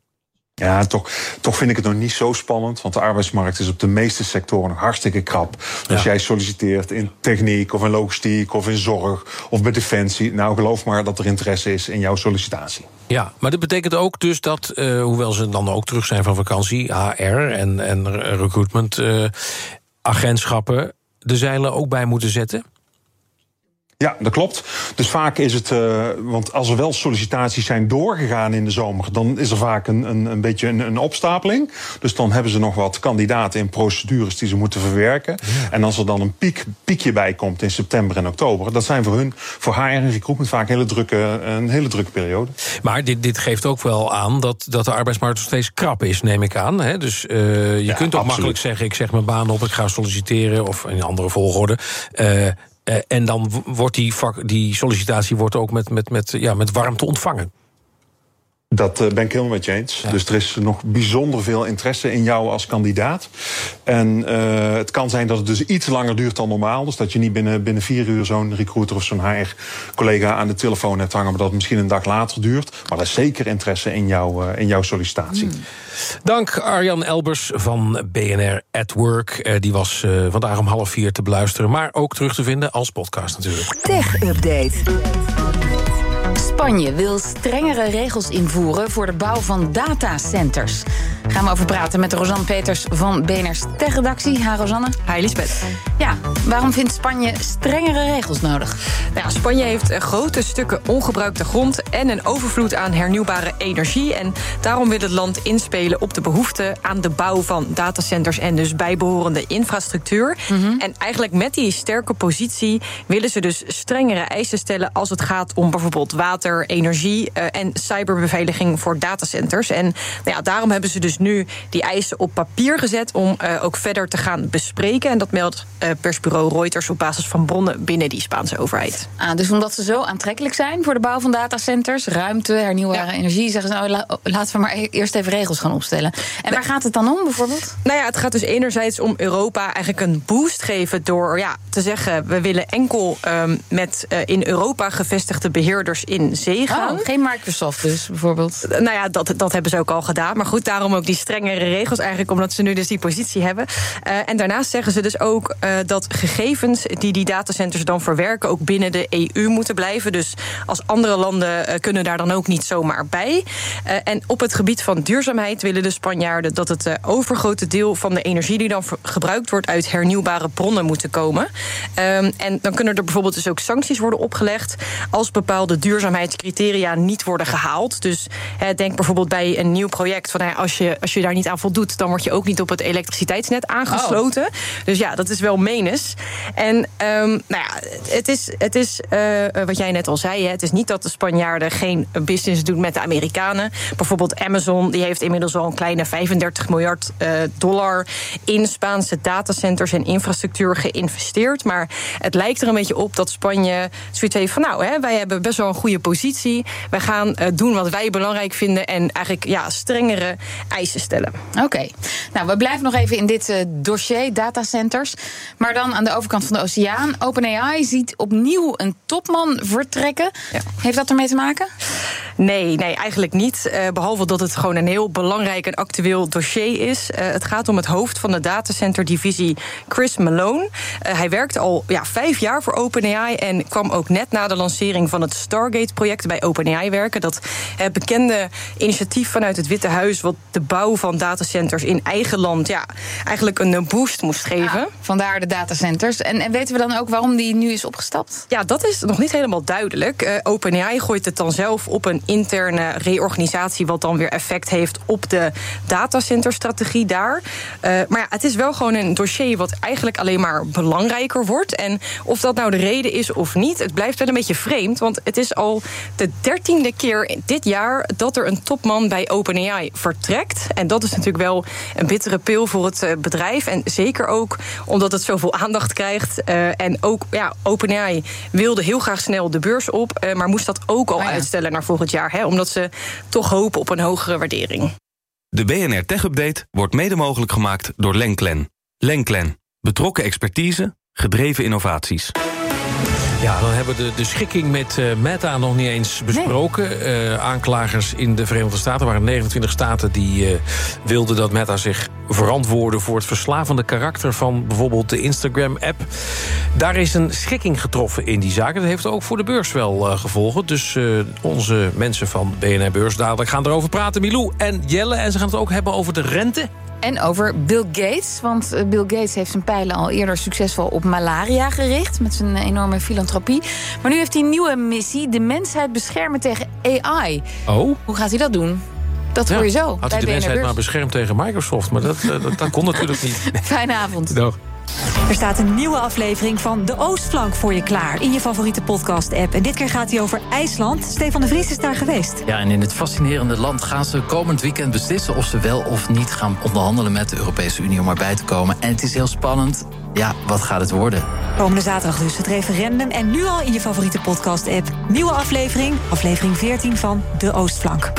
Ja, toch, toch vind ik het nog niet zo spannend. Want de arbeidsmarkt is op de meeste sectoren nog hartstikke krap. Dus als ja. jij solliciteert in techniek of in logistiek of in zorg of bij defensie, nou geloof maar dat er interesse is in jouw sollicitatie. Ja, maar dat betekent ook dus dat, uh, hoewel ze dan ook terug zijn van vakantie, H R en, en recruitment uh, agentschappen de zeilen ook bij moeten zetten? Ja, dat klopt. Dus vaak is het, uh, want als er wel sollicitaties zijn doorgegaan in de zomer, dan is er vaak een, een, een beetje een, een opstapeling. Dus dan hebben ze nog wat kandidaten in procedures die ze moeten verwerken. Ja. En als er dan een piek, piekje bij komt in september en oktober, dat zijn voor hun, voor H R en recruitment vaak hele drukke, een hele drukke periode. Maar dit, dit geeft ook wel aan dat, dat de arbeidsmarkt nog steeds krap is, neem ik aan. Hè? Dus uh, je ja, kunt ook absoluut makkelijk zeggen, ik zeg mijn baan op, ik ga solliciteren, of in een andere volgorde. Uh, Uh, en dan wordt die, vak, die sollicitatie wordt ook met, met, met, ja, met warmte ontvangen. Dat uh, ben ik helemaal met je eens. Ja. Dus er is nog bijzonder veel interesse in jou als kandidaat. En uh, het kan zijn dat het dus iets langer duurt dan normaal. Dus dat je niet binnen, binnen vier uur zo'n recruiter of zo'n H R-collega aan de telefoon hebt hangen, maar dat het misschien een dag later duurt. Maar er is zeker interesse in, jou, uh, in jouw sollicitatie. Mm. Dank Arjan Elbers van B N R at Work. Uh, die was uh, vandaag om half vier te beluisteren, maar ook terug te vinden als podcast natuurlijk. Tech Update. Spanje wil strengere regels invoeren voor de bouw van datacenters. Gaan we over praten met Rosanne Peters van B N R's Tech-redactie. Ha, Rosanne. Hi, Lisbeth. Ja, waarom vindt Spanje strengere regels nodig? Nou ja, Spanje heeft grote stukken ongebruikte grond en een overvloed aan hernieuwbare energie. En daarom wil het land inspelen op de behoefte aan de bouw van datacenters en dus bijbehorende infrastructuur. Mm-hmm. En eigenlijk met die sterke positie willen ze dus strengere eisen stellen als het gaat om bijvoorbeeld water, water, energie uh, en cyberbeveiliging voor datacenters. En nou ja, daarom hebben ze dus nu die eisen op papier gezet om uh, ook verder te gaan bespreken. En dat meldt uh, persbureau Reuters op basis van bronnen binnen die Spaanse overheid. Ah, dus omdat ze zo aantrekkelijk zijn voor de bouw van datacenters, ruimte, hernieuwbare ja. energie, zeggen ze nou, la, laten we maar eerst even regels gaan opstellen. En waar gaat het dan om bijvoorbeeld? Nou ja, het gaat dus enerzijds om Europa eigenlijk een boost geven door ja, te zeggen, we willen enkel um, met uh, in Europa gevestigde beheerders in zee gaan. Oh, geen Microsoft dus bijvoorbeeld? Uh, nou ja, dat, dat hebben ze ook al gedaan. Maar goed, daarom ook die strengere regels eigenlijk, omdat ze nu dus die positie hebben. Uh, en daarnaast zeggen ze dus ook uh, dat gegevens die die datacenters dan verwerken ook binnen de E U moeten blijven. Dus als andere landen uh, kunnen daar dan ook niet zomaar bij. Uh, en op het gebied van duurzaamheid willen de Spanjaarden dat het uh, overgrote deel van de energie die dan ver- gebruikt wordt uit hernieuwbare bronnen moeten komen. Um, en dan kunnen er bijvoorbeeld dus ook sancties worden opgelegd als bepaalde duurzaamheidscriteria niet worden gehaald. Dus uh, denk bijvoorbeeld bij een nieuw project van uh, als je, als je daar niet aan voldoet, dan word je ook niet op het elektriciteitsnet aangesloten. Oh. Dus ja, dat is wel menens. En um, nou ja, het is, het is uh, wat jij net al zei, hè, het is niet dat de Spanjaarden geen business doen met de Amerikanen. Bijvoorbeeld Amazon, die heeft inmiddels al een kleine vijfendertig miljard uh, dollar in Spaanse datacenters en infrastructuur geïnvesteerd. Maar het lijkt er een beetje op dat Spanje zoiets heeft van nou, hè, wij hebben best wel een goede positie. Wij gaan uh, doen wat wij belangrijk vinden en eigenlijk ja, strengere eisen stellen. Oké. Okay. Nou, we blijven nog even in dit uh, dossier, datacenters. Maar dan aan de overkant van de oceaan. OpenAI ziet opnieuw een topman vertrekken. Ja. Heeft dat ermee te maken? Nee, nee, eigenlijk niet. Uh, behalve dat het gewoon een heel belangrijk en actueel dossier is. Uh, het gaat om het hoofd van de datacenter-divisie Chris Malone. Uh, hij werkte al ja, vijf jaar voor OpenAI en kwam ook net na de lancering van het Stargate-project bij OpenAI werken. Dat uh, bekende initiatief vanuit het Witte Huis, wat de bouw van datacenters in eigen land ja, eigenlijk een boost moest geven. Ja, vandaar de datacenters. En, en weten we dan ook waarom die nu is opgestapt? Ja, dat is nog niet helemaal duidelijk. Uh, OpenAI gooit het dan zelf op een interne reorganisatie, wat dan weer effect heeft op de datacenterstrategie daar. Uh, maar ja, het is wel gewoon een dossier wat eigenlijk alleen maar belangrijker wordt. En of dat nou de reden is of niet, het blijft wel een beetje vreemd. Want het is al de dertiende keer dit jaar dat er een topman bij OpenAI vertrekt. En dat is natuurlijk wel een bittere pil voor het bedrijf. En zeker ook omdat het zoveel aandacht krijgt. Uh, en ook, ja, OpenAI wilde heel graag snel de beurs op, uh, maar moest dat ook al oh ja. uitstellen naar volgend jaar. Hè, omdat ze toch hopen op een hogere waardering. De B N R Tech Update wordt mede mogelijk gemaakt door Lenklen. Lenklen. Betrokken expertise, gedreven innovaties. Ja, dan hebben we de, de schikking met uh, Meta nog niet eens besproken. Nee. Uh, aanklagers in de Verenigde Staten, er waren negenentwintig staten die uh, wilden dat Meta zich verantwoordde voor het verslavende karakter van bijvoorbeeld de Instagram-app. Daar is een schikking getroffen in die zaken. Dat heeft ook voor de beurs wel uh, gevolgen. Dus uh, onze mensen van B N R Beurs dadelijk gaan erover praten. Milou en Jelle. En ze gaan het ook hebben over de rente. En over Bill Gates, want Bill Gates heeft zijn pijlen al eerder succesvol op malaria gericht, met zijn enorme filantropie. Maar nu heeft hij een nieuwe missie, de mensheid beschermen tegen A I. Oh? Hoe gaat hij dat doen? Dat hoor je ja, zo. Had hij de mensheid maar beschermd tegen Microsoft, maar dat, dat, dat kon natuurlijk niet. Fijne avond. Dag. Er staat een nieuwe aflevering van De Oostflank voor je klaar in je favoriete podcast-app. En dit keer gaat hij over IJsland. Stefan de Vries is daar geweest. Ja, en in het fascinerende land gaan ze komend weekend beslissen of ze wel of niet gaan onderhandelen met de Europese Unie om erbij te komen. En het is heel spannend. Ja, wat gaat het worden? Komende zaterdag dus het referendum en nu al in je favoriete podcast-app. Nieuwe aflevering, aflevering veertien van De Oostflank.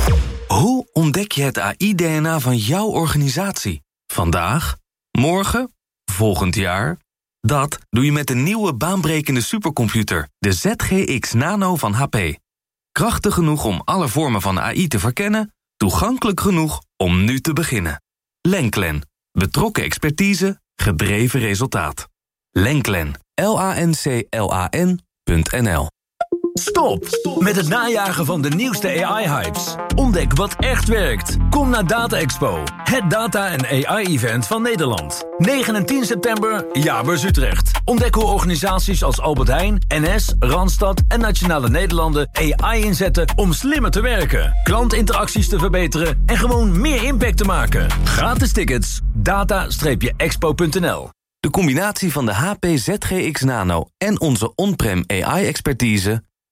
Hoe ontdek je het A I-D N A van jouw organisatie? Vandaag? Morgen? Volgend jaar? Dat doe je met de nieuwe baanbrekende supercomputer, de Z G X Nano van H P. Krachtig genoeg om alle vormen van A I te verkennen, toegankelijk genoeg om nu te beginnen. Lenklen. Betrokken expertise, gedreven resultaat. Lenklen. L A N C L A N punt N L. Stop met het najagen van de nieuwste A I-hypes. Ontdek wat echt werkt. Kom naar Data Expo, het data- en A I-event van Nederland. negen en tien september, Jaarbeurs Utrecht. Ontdek hoe organisaties als Albert Heijn, N S, Randstad en Nationale Nederlanden A I inzetten om slimmer te werken, klantinteracties te verbeteren en gewoon meer impact te maken. Gratis tickets, data expo punt N L. De combinatie van de H P Z G X Nano en onze on-prem A I-expertise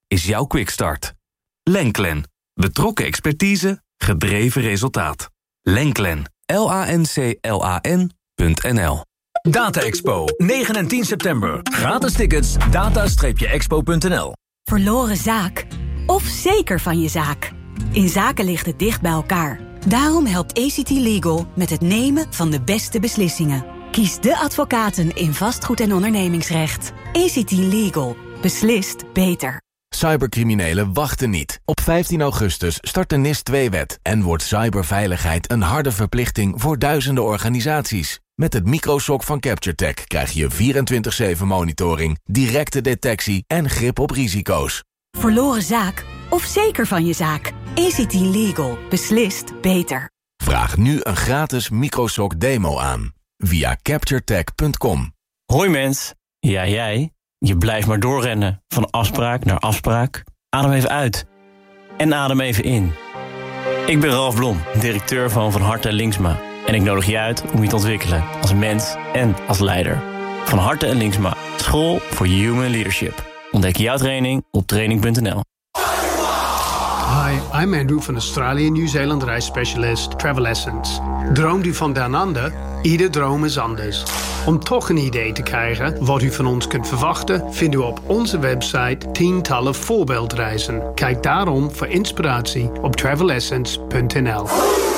is jouw quickstart. Lenklen. Betrokken expertise, gedreven resultaat. Lenklen. L A N C L A N punt N L. Data Expo, negen en tien september. Gratis tickets, data expo punt n l. Verloren zaak of zeker van je zaak. In zaken ligt het dicht bij elkaar. Daarom helpt A C T Legal met het nemen van de beste beslissingen. Kies de advocaten in vastgoed- en ondernemingsrecht. A C T Legal. Beslist beter. Cybercriminelen wachten niet. Op vijftien augustus start de N I S twee wet... en wordt cyberveiligheid een harde verplichting voor duizenden organisaties. Met het microshock van CaptureTech krijg je vierentwintig zeven monitoring... directe detectie en grip op risico's. Verloren zaak of zeker van je zaak. A C T Legal. Beslist beter. Vraag nu een gratis microshock demo aan. Via capturetech punt com. Hoi mens, ja jij... Je blijft maar doorrennen, van afspraak naar afspraak. Adem even uit. En adem even in. Ik ben Ralf Blom, directeur van Van Harte Linksma. En ik nodig je uit om je te ontwikkelen als mens en als leider. Van Harte en Linksma, school voor human leadership. Ontdek jouw training op training punt n l. Hi, I'm Andrew van Australië Nieuw-Zeeland reisspecialist Travel Essence. Droomt u van down under? Ieder droom is anders. Om toch een idee te krijgen wat u van ons kunt verwachten... vindt u op onze website tientallen voorbeeldreizen. Kijk daarom voor inspiratie op travel essence punt n l.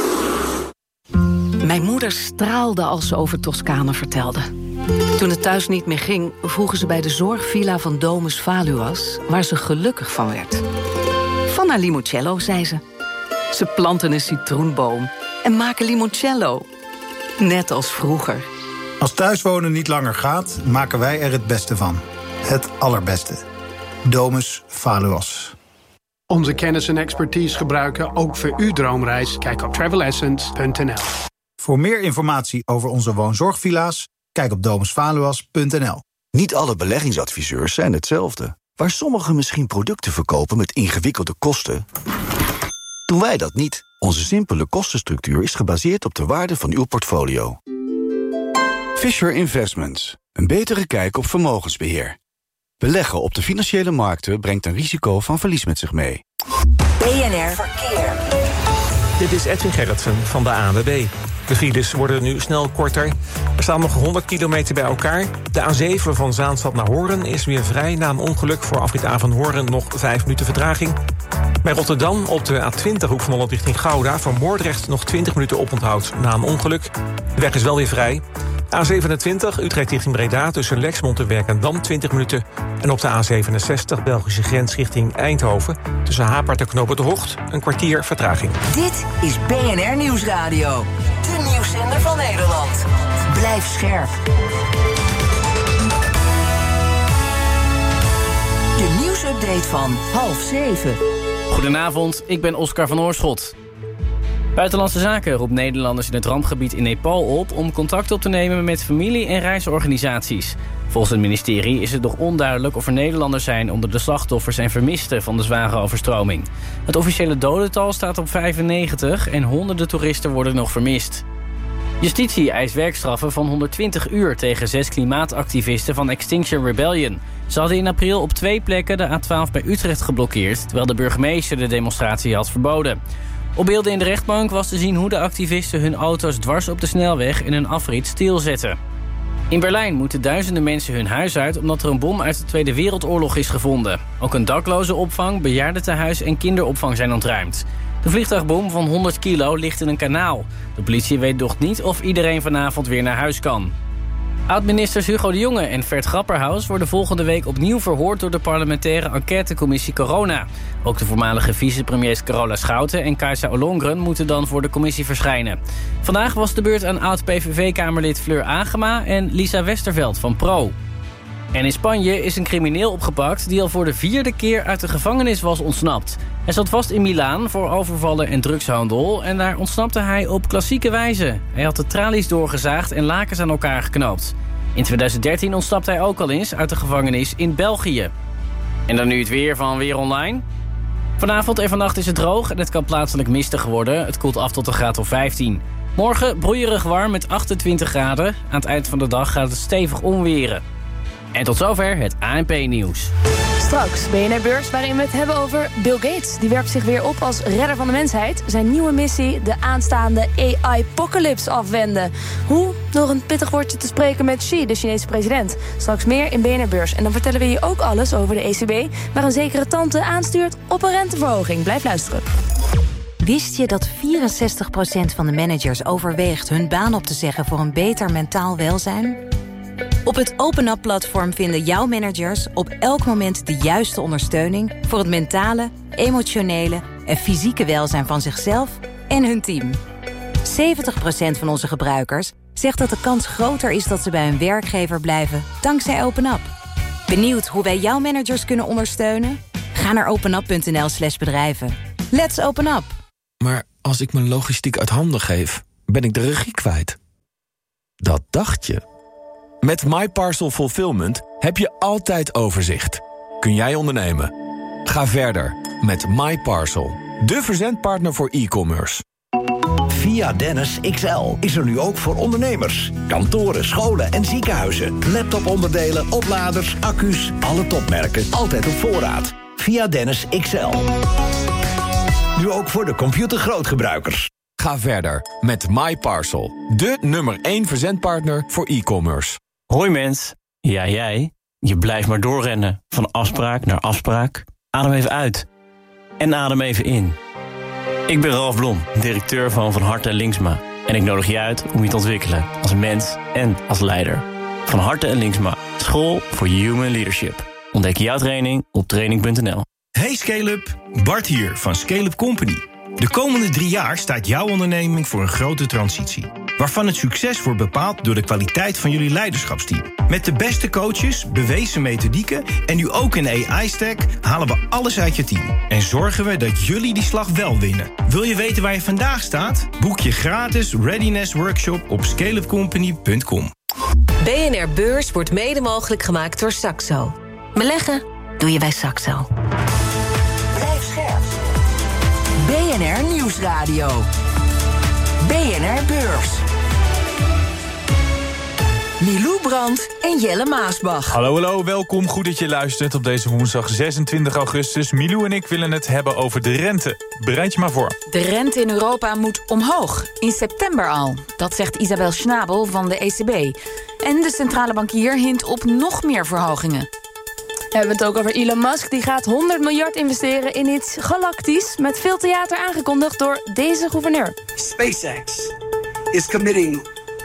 Mijn moeder straalde als ze over Toscane vertelde. Toen het thuis niet meer ging, vroegen ze bij de zorgvilla van Domus Valuas... waar ze gelukkig van werd. Van haar limoncello, zei ze. Ze planten een citroenboom en maken limoncello. Net als vroeger. Als thuiswonen niet langer gaat, maken wij er het beste van. Het allerbeste. Domus Valuas. Onze kennis en expertise gebruiken ook voor uw droomreis. Kijk op travel essence punt n l. Voor meer informatie over onze woonzorgvilla's, kijk op domus valuas punt n l. Niet alle beleggingsadviseurs zijn hetzelfde. Waar sommigen misschien producten verkopen met ingewikkelde kosten, doen wij dat niet. Onze simpele kostenstructuur is gebaseerd op de waarde van uw portfolio. Fisher Investments. Een betere kijk op vermogensbeheer. Beleggen op de financiële markten brengt een risico van verlies met zich mee. B N R Verkeer. Dit is Edwin Gerritsen van de A N W B. De files worden nu snel korter. Er staan nog honderd kilometer bij elkaar. De A zeven van Zaanstad naar Hoorn is weer vrij na een ongeluk. Voor afrit A van Hoorn nog vijf minuten vertraging. Bij Rotterdam op de A twintig hoek van Holland richting Gouda... voor Moordrecht nog twintig minuten oponthoud na een ongeluk. De weg is wel weer vrij. A zevenentwintig Utrecht richting Breda tussen Lexmond en Werkendam twintig minuten. En op de A zevenenzestig Belgische grens richting Eindhoven... tussen Hapert en Knopen de Hocht een kwartier vertraging. Dit is B N R Nieuwsradio. De nieuwszender van Nederland. Blijf scherp. De nieuwsupdate van half zeven. Goedenavond, ik ben Oscar van Oorschot. Buitenlandse Zaken roept Nederlanders in het rampgebied in Nepal op... om contact op te nemen met familie- en reisorganisaties. Volgens het ministerie is het nog onduidelijk of er Nederlanders zijn... onder de slachtoffers en vermisten van de zware overstroming. Het officiële dodental staat op vijfennegentig... en honderden toeristen worden nog vermist. Justitie eist werkstraffen van honderdtwintig uur... tegen zes klimaatactivisten van Extinction Rebellion. Ze hadden in april op twee plekken de A twaalf bij Utrecht geblokkeerd... terwijl de burgemeester de demonstratie had verboden. Op beelden in de rechtbank was te zien hoe de activisten hun auto's dwars op de snelweg in een afrit stilzetten. In Berlijn moeten duizenden mensen hun huis uit omdat er een bom uit de Tweede Wereldoorlog is gevonden. Ook een daklozenopvang, bejaardentehuis en kinderopvang zijn ontruimd. De vliegtuigbom van honderd kilo ligt in een kanaal. De politie weet nog niet of iedereen vanavond weer naar huis kan. Oud-ministers Hugo de Jonge en Vert Grapperhaus worden volgende week opnieuw verhoord door de parlementaire enquêtecommissie Corona. Ook de voormalige vicepremiers Carola Schouten en Kajsa Ollongren moeten dan voor de commissie verschijnen. Vandaag was de beurt aan oud-P V V-kamerlid Fleur Agema en Lisa Westerveld van Pro. En in Spanje is een crimineel opgepakt die al voor de vierde keer uit de gevangenis was ontsnapt. Hij zat vast in Milaan voor overvallen en drugshandel en daar ontsnapte hij op klassieke wijze. Hij had de tralies doorgezaagd en lakens aan elkaar geknoopt. In tweeduizend dertien ontsnapte hij ook al eens uit de gevangenis in België. En dan nu het weer van Weer Online. Vanavond en vannacht is het droog en het kan plaatselijk mistig worden. Het koelt af tot een graad of vijftien. Morgen broeierig warm met achtentwintig graden. Aan het eind van de dag gaat het stevig onweren. En tot zover het A N P-nieuws. Straks B N R Beurs, waarin we het hebben over Bill Gates. Die werpt zich weer op als redder van de mensheid. Zijn nieuwe missie, de aanstaande A I-apocalypse afwenden. Hoe? Door een pittig woordje te spreken met Xi, de Chinese president. Straks meer in B N R Beurs. En dan vertellen we je ook alles over de E C B... waar een zekere tante aanstuurt op een renteverhoging. Blijf luisteren. Wist je dat vierenzestig procent van de managers overweegt hun baan op te zeggen voor een beter mentaal welzijn? Op het OpenUp-platform vinden jouw managers op elk moment de juiste ondersteuning voor het mentale, emotionele en fysieke welzijn van zichzelf en hun team. zeventig procent van onze gebruikers zegt dat de kans groter is dat ze bij hun werkgever blijven dankzij OpenUp. Benieuwd hoe wij jouw managers kunnen ondersteunen? Ga naar openup.nl slash bedrijven. Let's open up! Maar als ik mijn logistiek uit handen geef, ben ik de regie kwijt. Dat dacht je. Met MyParcel Fulfillment heb je altijd overzicht. Kun jij ondernemen? Ga verder met MyParcel, de verzendpartner voor e-commerce. Via Dennis X L is er nu ook voor ondernemers. Kantoren, scholen en ziekenhuizen. Laptoponderdelen, opladers, accu's, alle topmerken, altijd op voorraad. Via Dennis X L. Nu ook voor de computergrootgebruikers. Ga verder met MyParcel, de nummer één verzendpartner voor e-commerce. Hoi mens, ja jij, je blijft maar doorrennen. Van afspraak naar afspraak. Adem even uit. En adem even in. Ik ben Ralf Blom, directeur van Van Harte en Linksma. En ik nodig je uit om je te ontwikkelen als mens en als leider. Van Harte en Linksma, school voor human leadership. Ontdek jouw training op training punt n l. Hey Scale-up, Bart hier van Scale-up Company. De komende drie jaar staat jouw onderneming voor een grote transitie, waarvan het succes wordt bepaald door de kwaliteit van jullie leiderschapsteam. Met de beste coaches, bewezen methodieken en nu ook een A I-stack halen we alles uit je team. En zorgen we dat jullie die slag wel winnen. Wil je weten waar je vandaag staat? Boek je gratis Readiness Workshop op scale up company punt com. B N R Beurs wordt mede mogelijk gemaakt door Saxo. Beleggen doe je bij Saxo. Blijf scherp. B N R Nieuwsradio. B N R Beurs. Milou Brandt en Jelle Maasbach. Hallo, hallo, welkom. Goed dat je luistert op deze woensdag zesentwintig augustus. Milou en ik willen het hebben over de rente. Bereid je maar voor. De rente in Europa moet omhoog. In september al. Dat zegt Isabel Schnabel van de E C B. En de centrale bankier hint op nog meer verhogingen. We hebben het ook over Elon Musk. Die gaat honderd miljard investeren in iets galactisch. Met veel theater aangekondigd door deze gouverneur. SpaceX is committing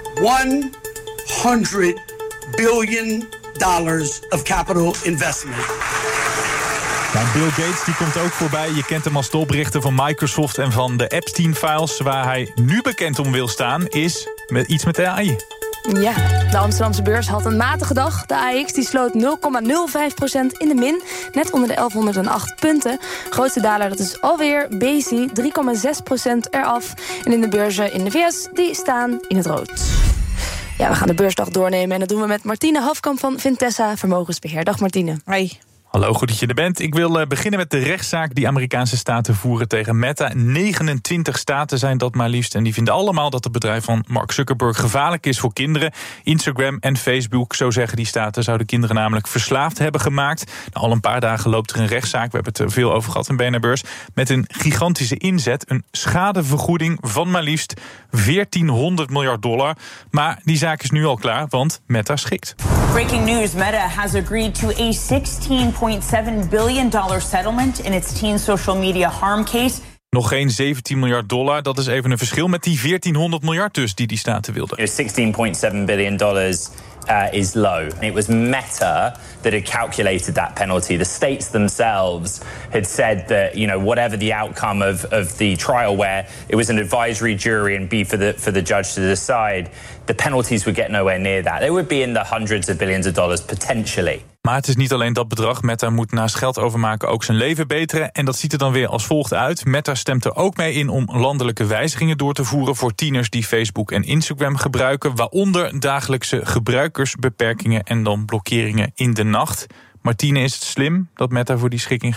honderd biljoen dollars of capital investment. Nou, Bill Gates die komt ook voorbij. Je kent hem als de oprichter van Microsoft en van de Epstein-files. Waar hij nu bekend om wil staan is met iets met A I. Ja, de Amsterdamse beurs had een matige dag. De A X die sloot nul komma nul vijf procent in de min, net onder de elfhonderdacht punten. Grootste daler, dat is alweer B C, drie komma zes procent eraf. En in de beurzen in de V S, die staan in het rood. Ja, we gaan de beursdag doornemen en dat doen we met Martine Hafkamp van Vintessa Vermogensbeheer. Dag Martine. Hoi. Hallo, goed dat je er bent. Ik wil uh, beginnen met de rechtszaak die Amerikaanse staten voeren tegen Meta. negenentwintig staten zijn dat maar liefst. En die vinden allemaal dat het bedrijf van Mark Zuckerberg gevaarlijk is voor kinderen. Instagram en Facebook, zo zeggen die staten, zouden kinderen namelijk verslaafd hebben gemaakt. Nou, al een paar dagen loopt er een rechtszaak, we hebben het er veel over gehad in B N R Beurs, met een gigantische inzet, een schadevergoeding van maar liefst veertienhonderd miljard dollar. Maar die zaak is nu al klaar, want Meta schikt. Breaking news, Meta has agreed to a sixteen point seven billion dollars settlement in its teen social media harm case. Nog geen zeventien miljard dollar, dat is even een verschil met die veertienhonderd miljard dus die die staten wilden. sixteen point seven billion dollars uh, is low. It was Meta that had calculated that penalty. The states themselves had said that, you know, whatever the outcome of, of the trial, where it was an advisory jury and be for the for the judge to decide, the penalties would get nowhere near that. They would be in the hundreds of billions of dollars potentially. Maar het is niet alleen dat bedrag. Meta moet naast geld overmaken ook zijn leven beteren. En dat ziet er dan weer als volgt uit. Meta stemt er ook mee in om landelijke wijzigingen door te voeren voor tieners die Facebook en Instagram gebruiken. Waaronder dagelijkse gebruikersbeperkingen en dan blokkeringen in de nacht. Martine, is het slim dat Meta voor die schikking gaat?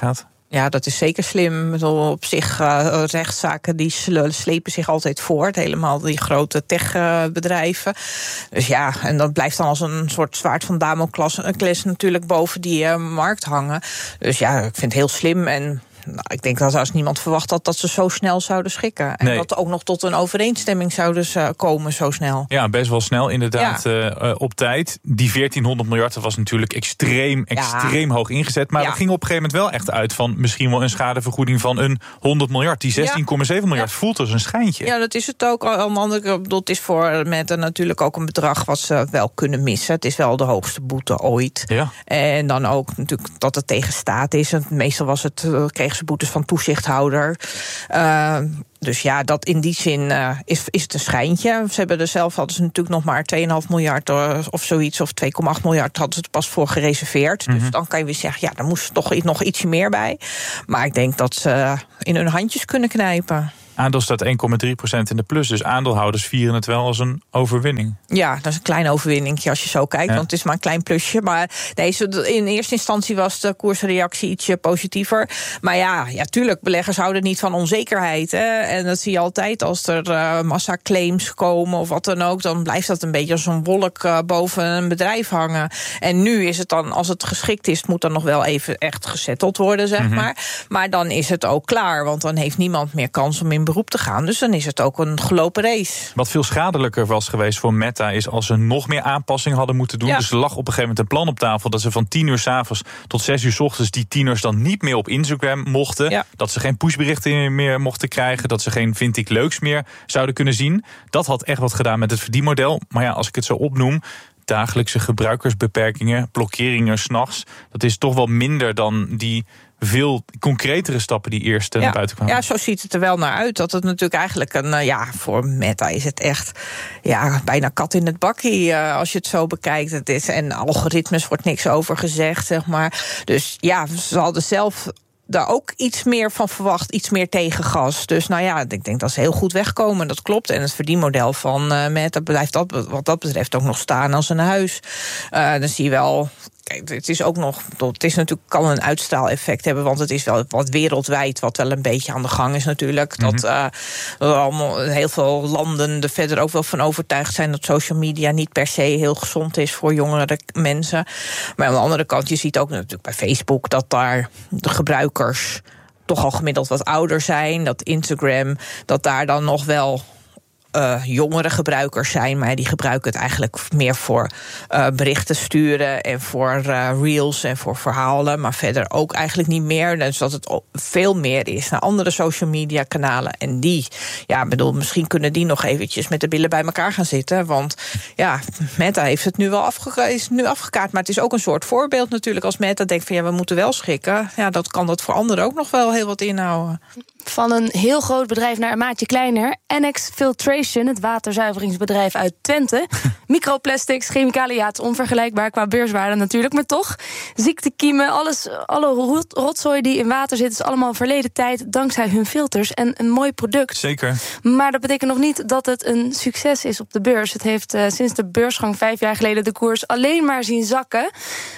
Ja, dat is zeker slim. Op zich, uh, rechtszaken die slepen zich altijd voort. Helemaal die grote techbedrijven. Dus ja, en dat blijft dan als een soort zwaard van Damocles natuurlijk boven die uh, markt hangen. Dus ja, ik vind het heel slim. En nou, ik denk dat als niemand verwacht had dat ze zo snel zouden schikken. En nee. dat er ook nog tot een overeenstemming zouden komen zo snel. Ja, best wel snel inderdaad, ja. uh, op tijd. Die veertienhonderd miljard, dat was natuurlijk extreem, extreem ja. hoog ingezet. Maar ja. dat ging op een gegeven moment wel echt uit van misschien wel een schadevergoeding van een honderd miljard. Die zestien komma zeven ja. miljard ja. voelt als een schijntje. Ja, dat is het ook. Aan de andere kant, dat is voor Meta natuurlijk ook een bedrag wat ze wel kunnen missen. Het is wel de hoogste boete ooit. Ja. En dan ook natuurlijk dat het tegen staat is. Meestal was het, kregen ze boetes van toezichthouder. Uh, dus ja, dat in die zin uh, is, is het een schijntje. Ze hebben er zelf hadden ze natuurlijk nog maar twee komma vijf miljard of zoiets, of twee komma acht miljard hadden ze er pas voor gereserveerd. Mm-hmm. Dus dan kan je weer zeggen, ja, daar moest toch nog ietsje meer bij. Maar ik denk dat ze in hun handjes kunnen knijpen. Aandeel staat één komma drie procent in de plus. Dus aandeelhouders vieren het wel als een overwinning. Ja, dat is een klein overwinningje als je zo kijkt. Ja. Want het is maar een klein plusje. Maar deze, in eerste instantie was de koersreactie ietsje positiever. Maar ja, ja, tuurlijk, beleggers houden niet van onzekerheid. Hè? En dat zie je altijd als er uh, massaclaims komen of wat dan ook. Dan blijft dat een beetje als een wolk uh, boven een bedrijf hangen. En nu is het dan, als het geschikt is, het moet dan nog wel even echt gesetteld worden, zeg mm-hmm. maar. Maar dan is het ook klaar. Want dan heeft niemand meer kans om in beroep te gaan. Dus dan is het ook een gelopen race. Wat veel schadelijker was geweest voor Meta is als ze nog meer aanpassingen hadden moeten doen. Ja. Dus er lag op een gegeven moment een plan op tafel dat ze van tien uur 's avonds tot zes uur 's ochtends die tieners dan niet meer op Instagram mochten. Ja. Dat ze geen pushberichten meer mochten krijgen. Dat ze geen vind ik leuks meer zouden kunnen zien. Dat had echt wat gedaan met het verdienmodel. Maar ja, als ik het zo opnoem, dagelijkse gebruikersbeperkingen, blokkeringen 's nachts, dat is toch wel minder dan die veel concretere stappen die eerst ja. naar buiten kwamen. Ja, zo ziet het er wel naar uit. Dat het natuurlijk eigenlijk een, ja, voor Meta is het echt ja, bijna kat in het bakkie, uh, als je het zo bekijkt. Het is, en algoritmes wordt niks over gezegd, zeg maar. Dus ja, ze hadden zelf daar ook iets meer van verwacht, iets meer tegengas. Dus nou ja, ik denk dat ze heel goed wegkomen, dat klopt. En het verdienmodel van uh, Meta blijft dat, wat dat betreft ook nog staan als een huis. Uh, dan zie je wel, kijk, het is ook nog, het is natuurlijk, kan een uitstraaleffect hebben, want het is wel wat wereldwijd wat wel een beetje aan de gang is natuurlijk. Mm-hmm. Dat uh, allemaal heel veel landen er verder ook wel van overtuigd zijn dat social media niet per se heel gezond is voor jongere mensen. Maar aan de andere kant, je ziet ook natuurlijk bij Facebook dat daar de gebruikers toch al gemiddeld wat ouder zijn. Dat Instagram, dat daar dan nog wel Uh, jongere gebruikers zijn, maar die gebruiken het eigenlijk meer voor uh, berichten sturen en voor uh, reels en voor verhalen, maar verder ook eigenlijk niet meer. Dus dat het veel meer is naar andere social media kanalen. En die, ja, bedoel, misschien kunnen die nog eventjes met de billen bij elkaar gaan zitten, want ja, Meta heeft het nu wel afge- is nu afgekaart, maar het is ook een soort voorbeeld natuurlijk. Als Meta denkt van ja, we moeten wel schikken, ja, dat kan dat voor anderen ook nog wel heel wat inhouden. Van een heel groot bedrijf naar een maatje kleiner. Annex Filtration, het waterzuiveringsbedrijf uit Twente. Microplastics, chemicaliën, ja, het is onvergelijkbaar qua beurswaarde natuurlijk, maar toch. Ziektekiemen, alles, alle rotzooi die in water zit, is allemaal verleden tijd dankzij hun filters. En een mooi product. Zeker. Maar dat betekent nog niet dat het een succes is op de beurs. Het heeft uh, sinds de beursgang vijf jaar geleden de koers alleen maar zien zakken.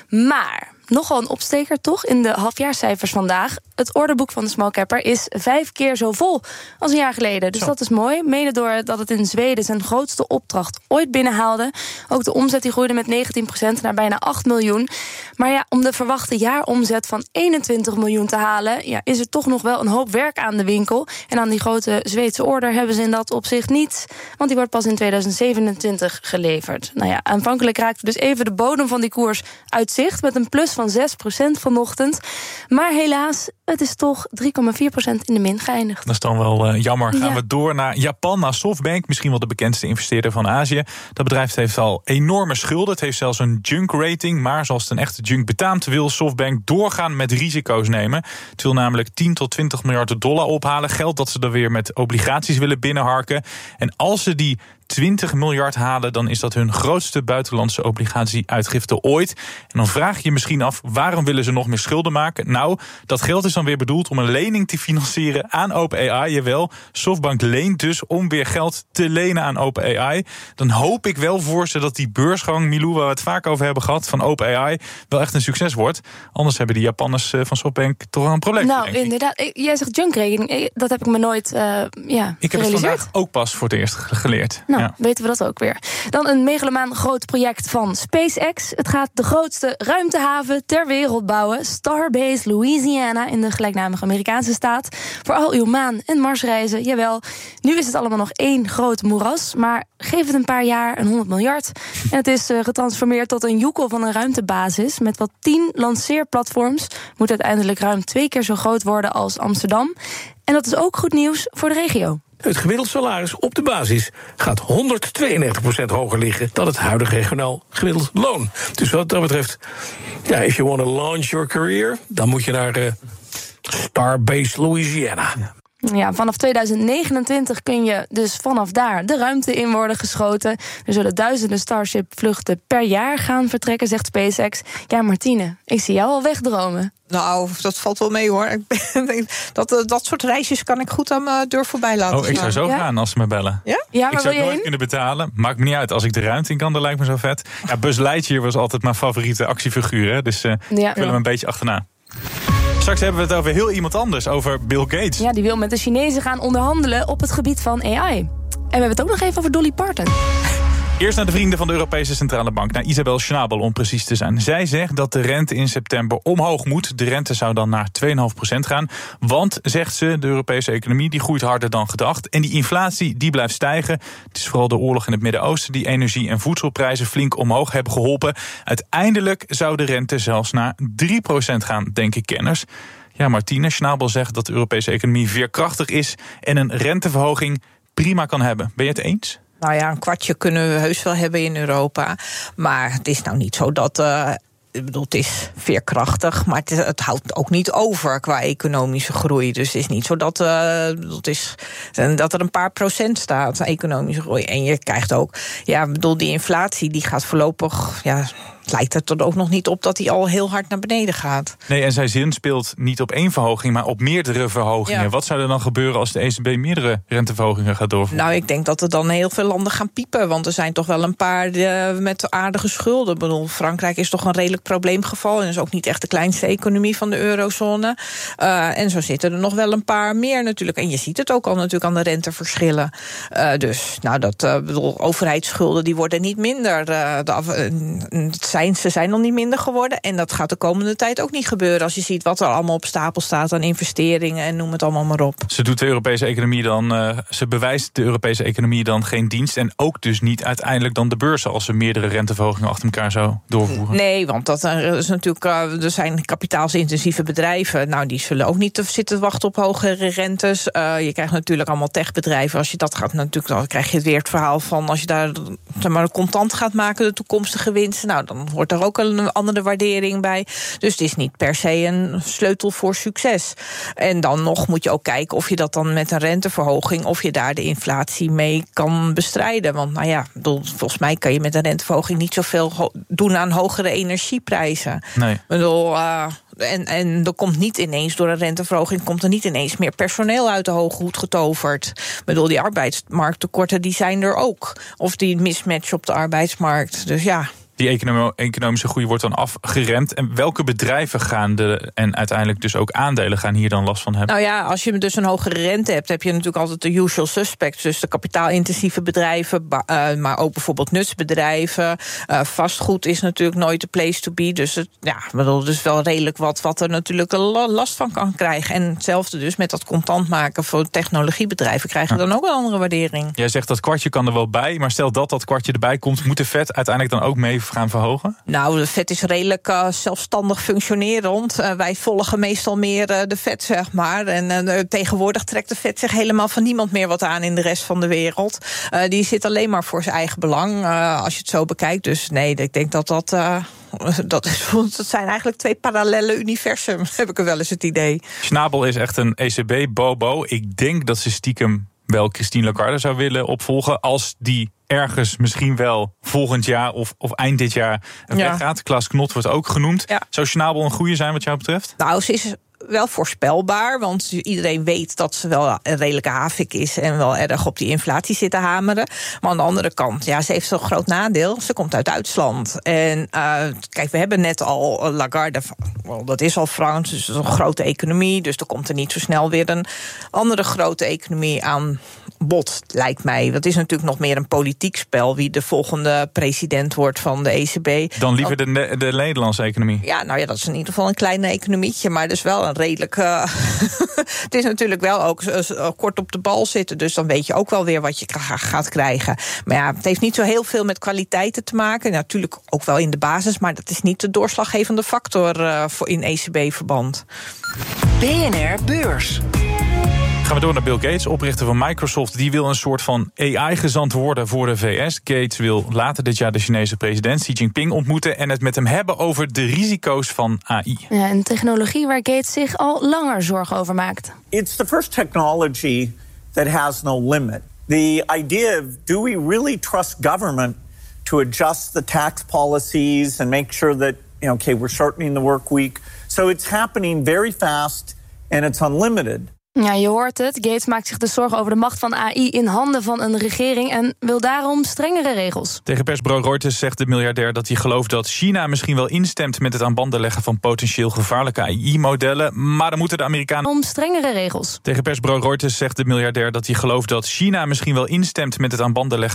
Maar nogal een opsteker toch in de halfjaarcijfers vandaag. Het orderboek van de smallcapper is vijf keer zo vol als een jaar geleden. Dus zo. Dat is mooi. Mede doordat het in Zweden zijn grootste opdracht ooit binnenhaalde. Ook de omzet die groeide met negentien procent naar bijna acht miljoen. Maar ja, om de verwachte jaaromzet van eenentwintig miljoen te halen, ja, is er toch nog wel een hoop werk aan de winkel. En aan die grote Zweedse order hebben ze in dat opzicht niet, want die wordt pas in tweeduizend zevenentwintig geleverd. Nou ja, aanvankelijk raakte dus even de bodem van die koers uit zicht met een plus van zes procent vanochtend. Maar helaas, het is toch drie komma vier procent in de min geëindigd. Dat is dan wel uh, jammer. Gaan ja. we door naar Japan, naar SoftBank. Misschien wel de bekendste investeerder van Azië. Dat bedrijf heeft al enorme schulden. Het heeft zelfs een junk rating. Maar zoals het een echte junk betaamt, wil SoftBank doorgaan met risico's nemen. Het wil namelijk tien tot twintig miljard dollar ophalen. Geld dat ze dan weer met obligaties willen binnenharken. En als ze die twintig miljard halen, dan is dat hun grootste buitenlandse obligatieuitgifte ooit. En dan vraag je je misschien af, waarom willen ze nog meer schulden maken? Nou, dat geld is dan weer bedoeld om een lening te financieren aan OpenAI. Jawel, SoftBank leent dus om weer geld te lenen aan OpenAI. Dan hoop ik wel voor ze dat die beursgang, Milou, waar we het vaak over hebben gehad, van OpenAI, wel echt een succes wordt. Anders hebben die Japanners van SoftBank toch wel een probleem. Nou, inderdaad. Ik, jij zegt junkrekening. Dat heb ik me nooit uh, ja, Ik heb het vandaag ook pas voor het eerst geleerd. Nou, ja. weten we dat ook weer. Dan een megalomaan groot project van SpaceX. Het gaat de grootste ruimtehaven ter wereld bouwen. Starbase Louisiana in de gelijknamige Amerikaanse staat. Voor al uw maan- en Marsreizen. Jawel, nu is het allemaal nog één groot moeras. Maar geef het een paar jaar, een honderd miljard. En het is uh, getransformeerd tot een joekel van een ruimtebasis. Met wat tien lanceerplatforms. Moet uiteindelijk ruim twee keer zo groot worden als Amsterdam. En dat is ook goed nieuws voor de regio. Het gemiddeld salaris op de basis gaat honderdtweeënnegentig procent hoger liggen dan het huidige regionaal gemiddeld loon. Dus wat dat betreft, ja, if you want to launch your career, dan moet je naar uh, Starbase Louisiana. Ja, vanaf tweeduizend negenentwintig kun je dus vanaf daar de ruimte in worden geschoten. Er zullen duizenden Starship-vluchten per jaar gaan vertrekken, zegt SpaceX. Ja, Martine, ik zie jou al wegdromen. Nou, dat valt wel mee, hoor. dat, dat soort reisjes kan ik goed aan mijn deur voorbij laten. Oh, ik zou zo ja? gaan als ze me bellen. Ja? Ja, maar ik zou wil het je nooit heen? kunnen betalen. Maakt me niet uit. Als ik de ruimte in kan, dan lijkt me zo vet. Ja, Buzz Lightyear was altijd mijn favoriete actiefiguur. Hè? Dus uh, ja, ik wil ja. hem een beetje achterna. Straks hebben we het over heel iemand anders, over Bill Gates. Ja, die wil met de Chinezen gaan onderhandelen op het gebied van A I. En we hebben het ook nog even over Dolly Parton. Eerst naar de vrienden van de Europese Centrale Bank, naar Isabel Schnabel om precies te zijn. Zij zegt dat de rente in september omhoog moet. De rente zou dan naar twee komma vijf procent gaan. Want, zegt ze, de Europese economie die groeit harder dan gedacht. En die inflatie die blijft stijgen. Het is vooral de oorlog in het Midden-Oosten die energie- en voedselprijzen flink omhoog hebben geholpen. Uiteindelijk zou de rente zelfs naar drie procent gaan, denken kenners. Ja, Martine, Schnabel zegt dat de Europese economie veerkrachtig is en een renteverhoging prima kan hebben. Ben je het eens? Nou ja, een kwartje kunnen we heus wel hebben in Europa. Maar het is nou niet zo dat... Uh, ik bedoel, het is veerkrachtig, maar het, is, het houdt ook niet over qua economische groei. Dus het is niet zo dat, uh, het is, dat er een paar procent staat aan economische groei. En je krijgt ook... Ja, ik bedoel, die inflatie die gaat voorlopig... Ja, lijkt het er ook nog niet op dat die al heel hard naar beneden gaat. Nee, en zijn zin speelt niet op één verhoging, maar op meerdere verhogingen. Ja. Wat zou er dan gebeuren als de E C B meerdere renteverhogingen gaat doorvoeren? Nou, ik denk dat er dan heel veel landen gaan piepen. Want er zijn toch wel een paar uh, met aardige schulden. Ik bedoel, Frankrijk is toch een redelijk probleemgeval. En is ook niet echt de kleinste economie van de eurozone. Uh, en zo zitten er nog wel een paar meer natuurlijk. En je ziet het ook al natuurlijk aan de renteverschillen. Uh, dus, nou, dat uh, bedoel, overheidsschulden die worden niet minder. Uh, de af, uh, zijn, ze zijn nog niet minder geworden. En dat gaat de komende tijd ook niet gebeuren. Als je ziet wat er allemaal op stapel staat aan investeringen en noem het allemaal maar op. Ze doet de Europese economie dan, uh, ze bewijst de Europese economie dan geen dienst. En ook dus niet uiteindelijk dan de beurzen als ze meerdere renteverhogingen achter elkaar zou doorvoeren. Nee, want dat is natuurlijk, uh, er zijn kapitaalsintensieve bedrijven. Nou, die zullen ook niet zitten wachten op hogere rentes. Uh, je krijgt natuurlijk allemaal techbedrijven. Als je dat gaat, natuurlijk, dan krijg je weer het verhaal van als je daar zeg maar, contant gaat maken, de toekomstige winsten. Nou, dan wordt er ook een andere waardering bij. Dus het is niet per se een sleutel voor succes. En dan nog moet je ook kijken of je dat dan met een renteverhoging, of je daar de inflatie mee kan bestrijden. Want nou ja, volgens mij kan je met een renteverhoging niet zoveel doen aan hogere energieprijzen. Nee. Ik bedoel, uh, en, en er komt niet ineens door een renteverhoging komt er niet ineens meer personeel uit de hoge hoed getoverd. Ik bedoel, die arbeidsmarkttekorten die zijn er ook. Of die mismatch op de arbeidsmarkt. Dus ja. Die econom- economische groei wordt dan afgeremd. En welke bedrijven gaan de, en uiteindelijk dus ook aandelen gaan hier dan last van hebben? Nou ja, als je dus een hogere rente hebt, heb je natuurlijk altijd de usual suspects. Dus de kapitaalintensieve bedrijven, uh, maar ook bijvoorbeeld nutsbedrijven. Uh, vastgoed is natuurlijk nooit de place to be. Dus het, ja, bedoel, dus wel redelijk wat, wat er natuurlijk last van kan krijgen. En hetzelfde dus met dat contant maken voor technologiebedrijven krijgen ja. dan ook een andere waardering. Jij zegt dat kwartje kan er wel bij, maar stel dat dat kwartje erbij komt, moet de Fed uiteindelijk dan ook mee gaan verhogen? Nou, de Fed is redelijk uh, zelfstandig functionerend. Uh, wij volgen meestal meer uh, de Fed, zeg maar. En uh, tegenwoordig trekt de Fed zich helemaal van niemand meer wat aan in de rest van de wereld. Uh, die zit alleen maar voor zijn eigen belang, uh, als je het zo bekijkt. Dus nee, ik denk dat dat... Uh, dat, is, dat zijn eigenlijk twee parallele universum, heb ik er wel eens het idee. Schnabel is echt een E C B-bobo. Ik denk dat ze stiekem wel Christine Lagarde zou willen opvolgen als die ergens misschien wel volgend jaar of, of eind dit jaar weggaat. Ja. Klaas Knot wordt ook genoemd. Ja. Zou Schnabel een goede zijn wat jou betreft? Nou, ze is wel voorspelbaar, want iedereen weet dat ze wel een redelijke havik is en wel erg op die inflatie zit te hameren. Maar aan de andere kant, ja, ze heeft zo'n groot nadeel. Ze komt uit Duitsland. En uh, kijk, we hebben net al Lagarde, well, dat is al Frans, dus dat is een grote economie, dus er komt er niet zo snel weer een andere grote economie aan bod, lijkt mij. Dat is natuurlijk nog meer een politiek spel, wie de volgende president wordt van de E C B. Dan liever de, de Nederlandse economie. Ja, nou ja, dat is in ieder geval een kleine economietje, maar dus wel een redelijk. Uh, het is natuurlijk wel ook uh, kort op de bal zitten, dus dan weet je ook wel weer wat je gaat krijgen. Maar ja, het heeft niet zo heel veel met kwaliteiten te maken. Natuurlijk ook wel in de basis, maar dat is niet de doorslaggevende factor uh, voor in E C B-verband. B N R Beurs. Gaan we door naar Bill Gates, oprichter van Microsoft. Die wil een soort van A I-gezant worden voor de V S. Gates wil later dit jaar de Chinese president Xi Jinping ontmoeten en het met hem hebben over de risico's van A I. Ja, een technologie waar Gates zich al langer zorgen over maakt. It's the first technology that has no limit. The idea of, do we really trust government to adjust the tax policies and make sure that, you know, okay, we're shortening the work week. So it's happening very fast and it's unlimited. Ja, je hoort het. Gates maakt zich dus zorgen over de macht van A I in handen van een regering en wil daarom strengere regels. Tegen persbureau Reuters zegt de miljardair dat hij gelooft dat China misschien wel instemt met het aan banden leggen van potentieel gevaarlijke A I-modellen, maar dan moeten de Amerikanen om strengere regels. Tegen persbureau Reuters zegt de miljardair dat hij gelooft dat China misschien wel instemt met het aan banden leggen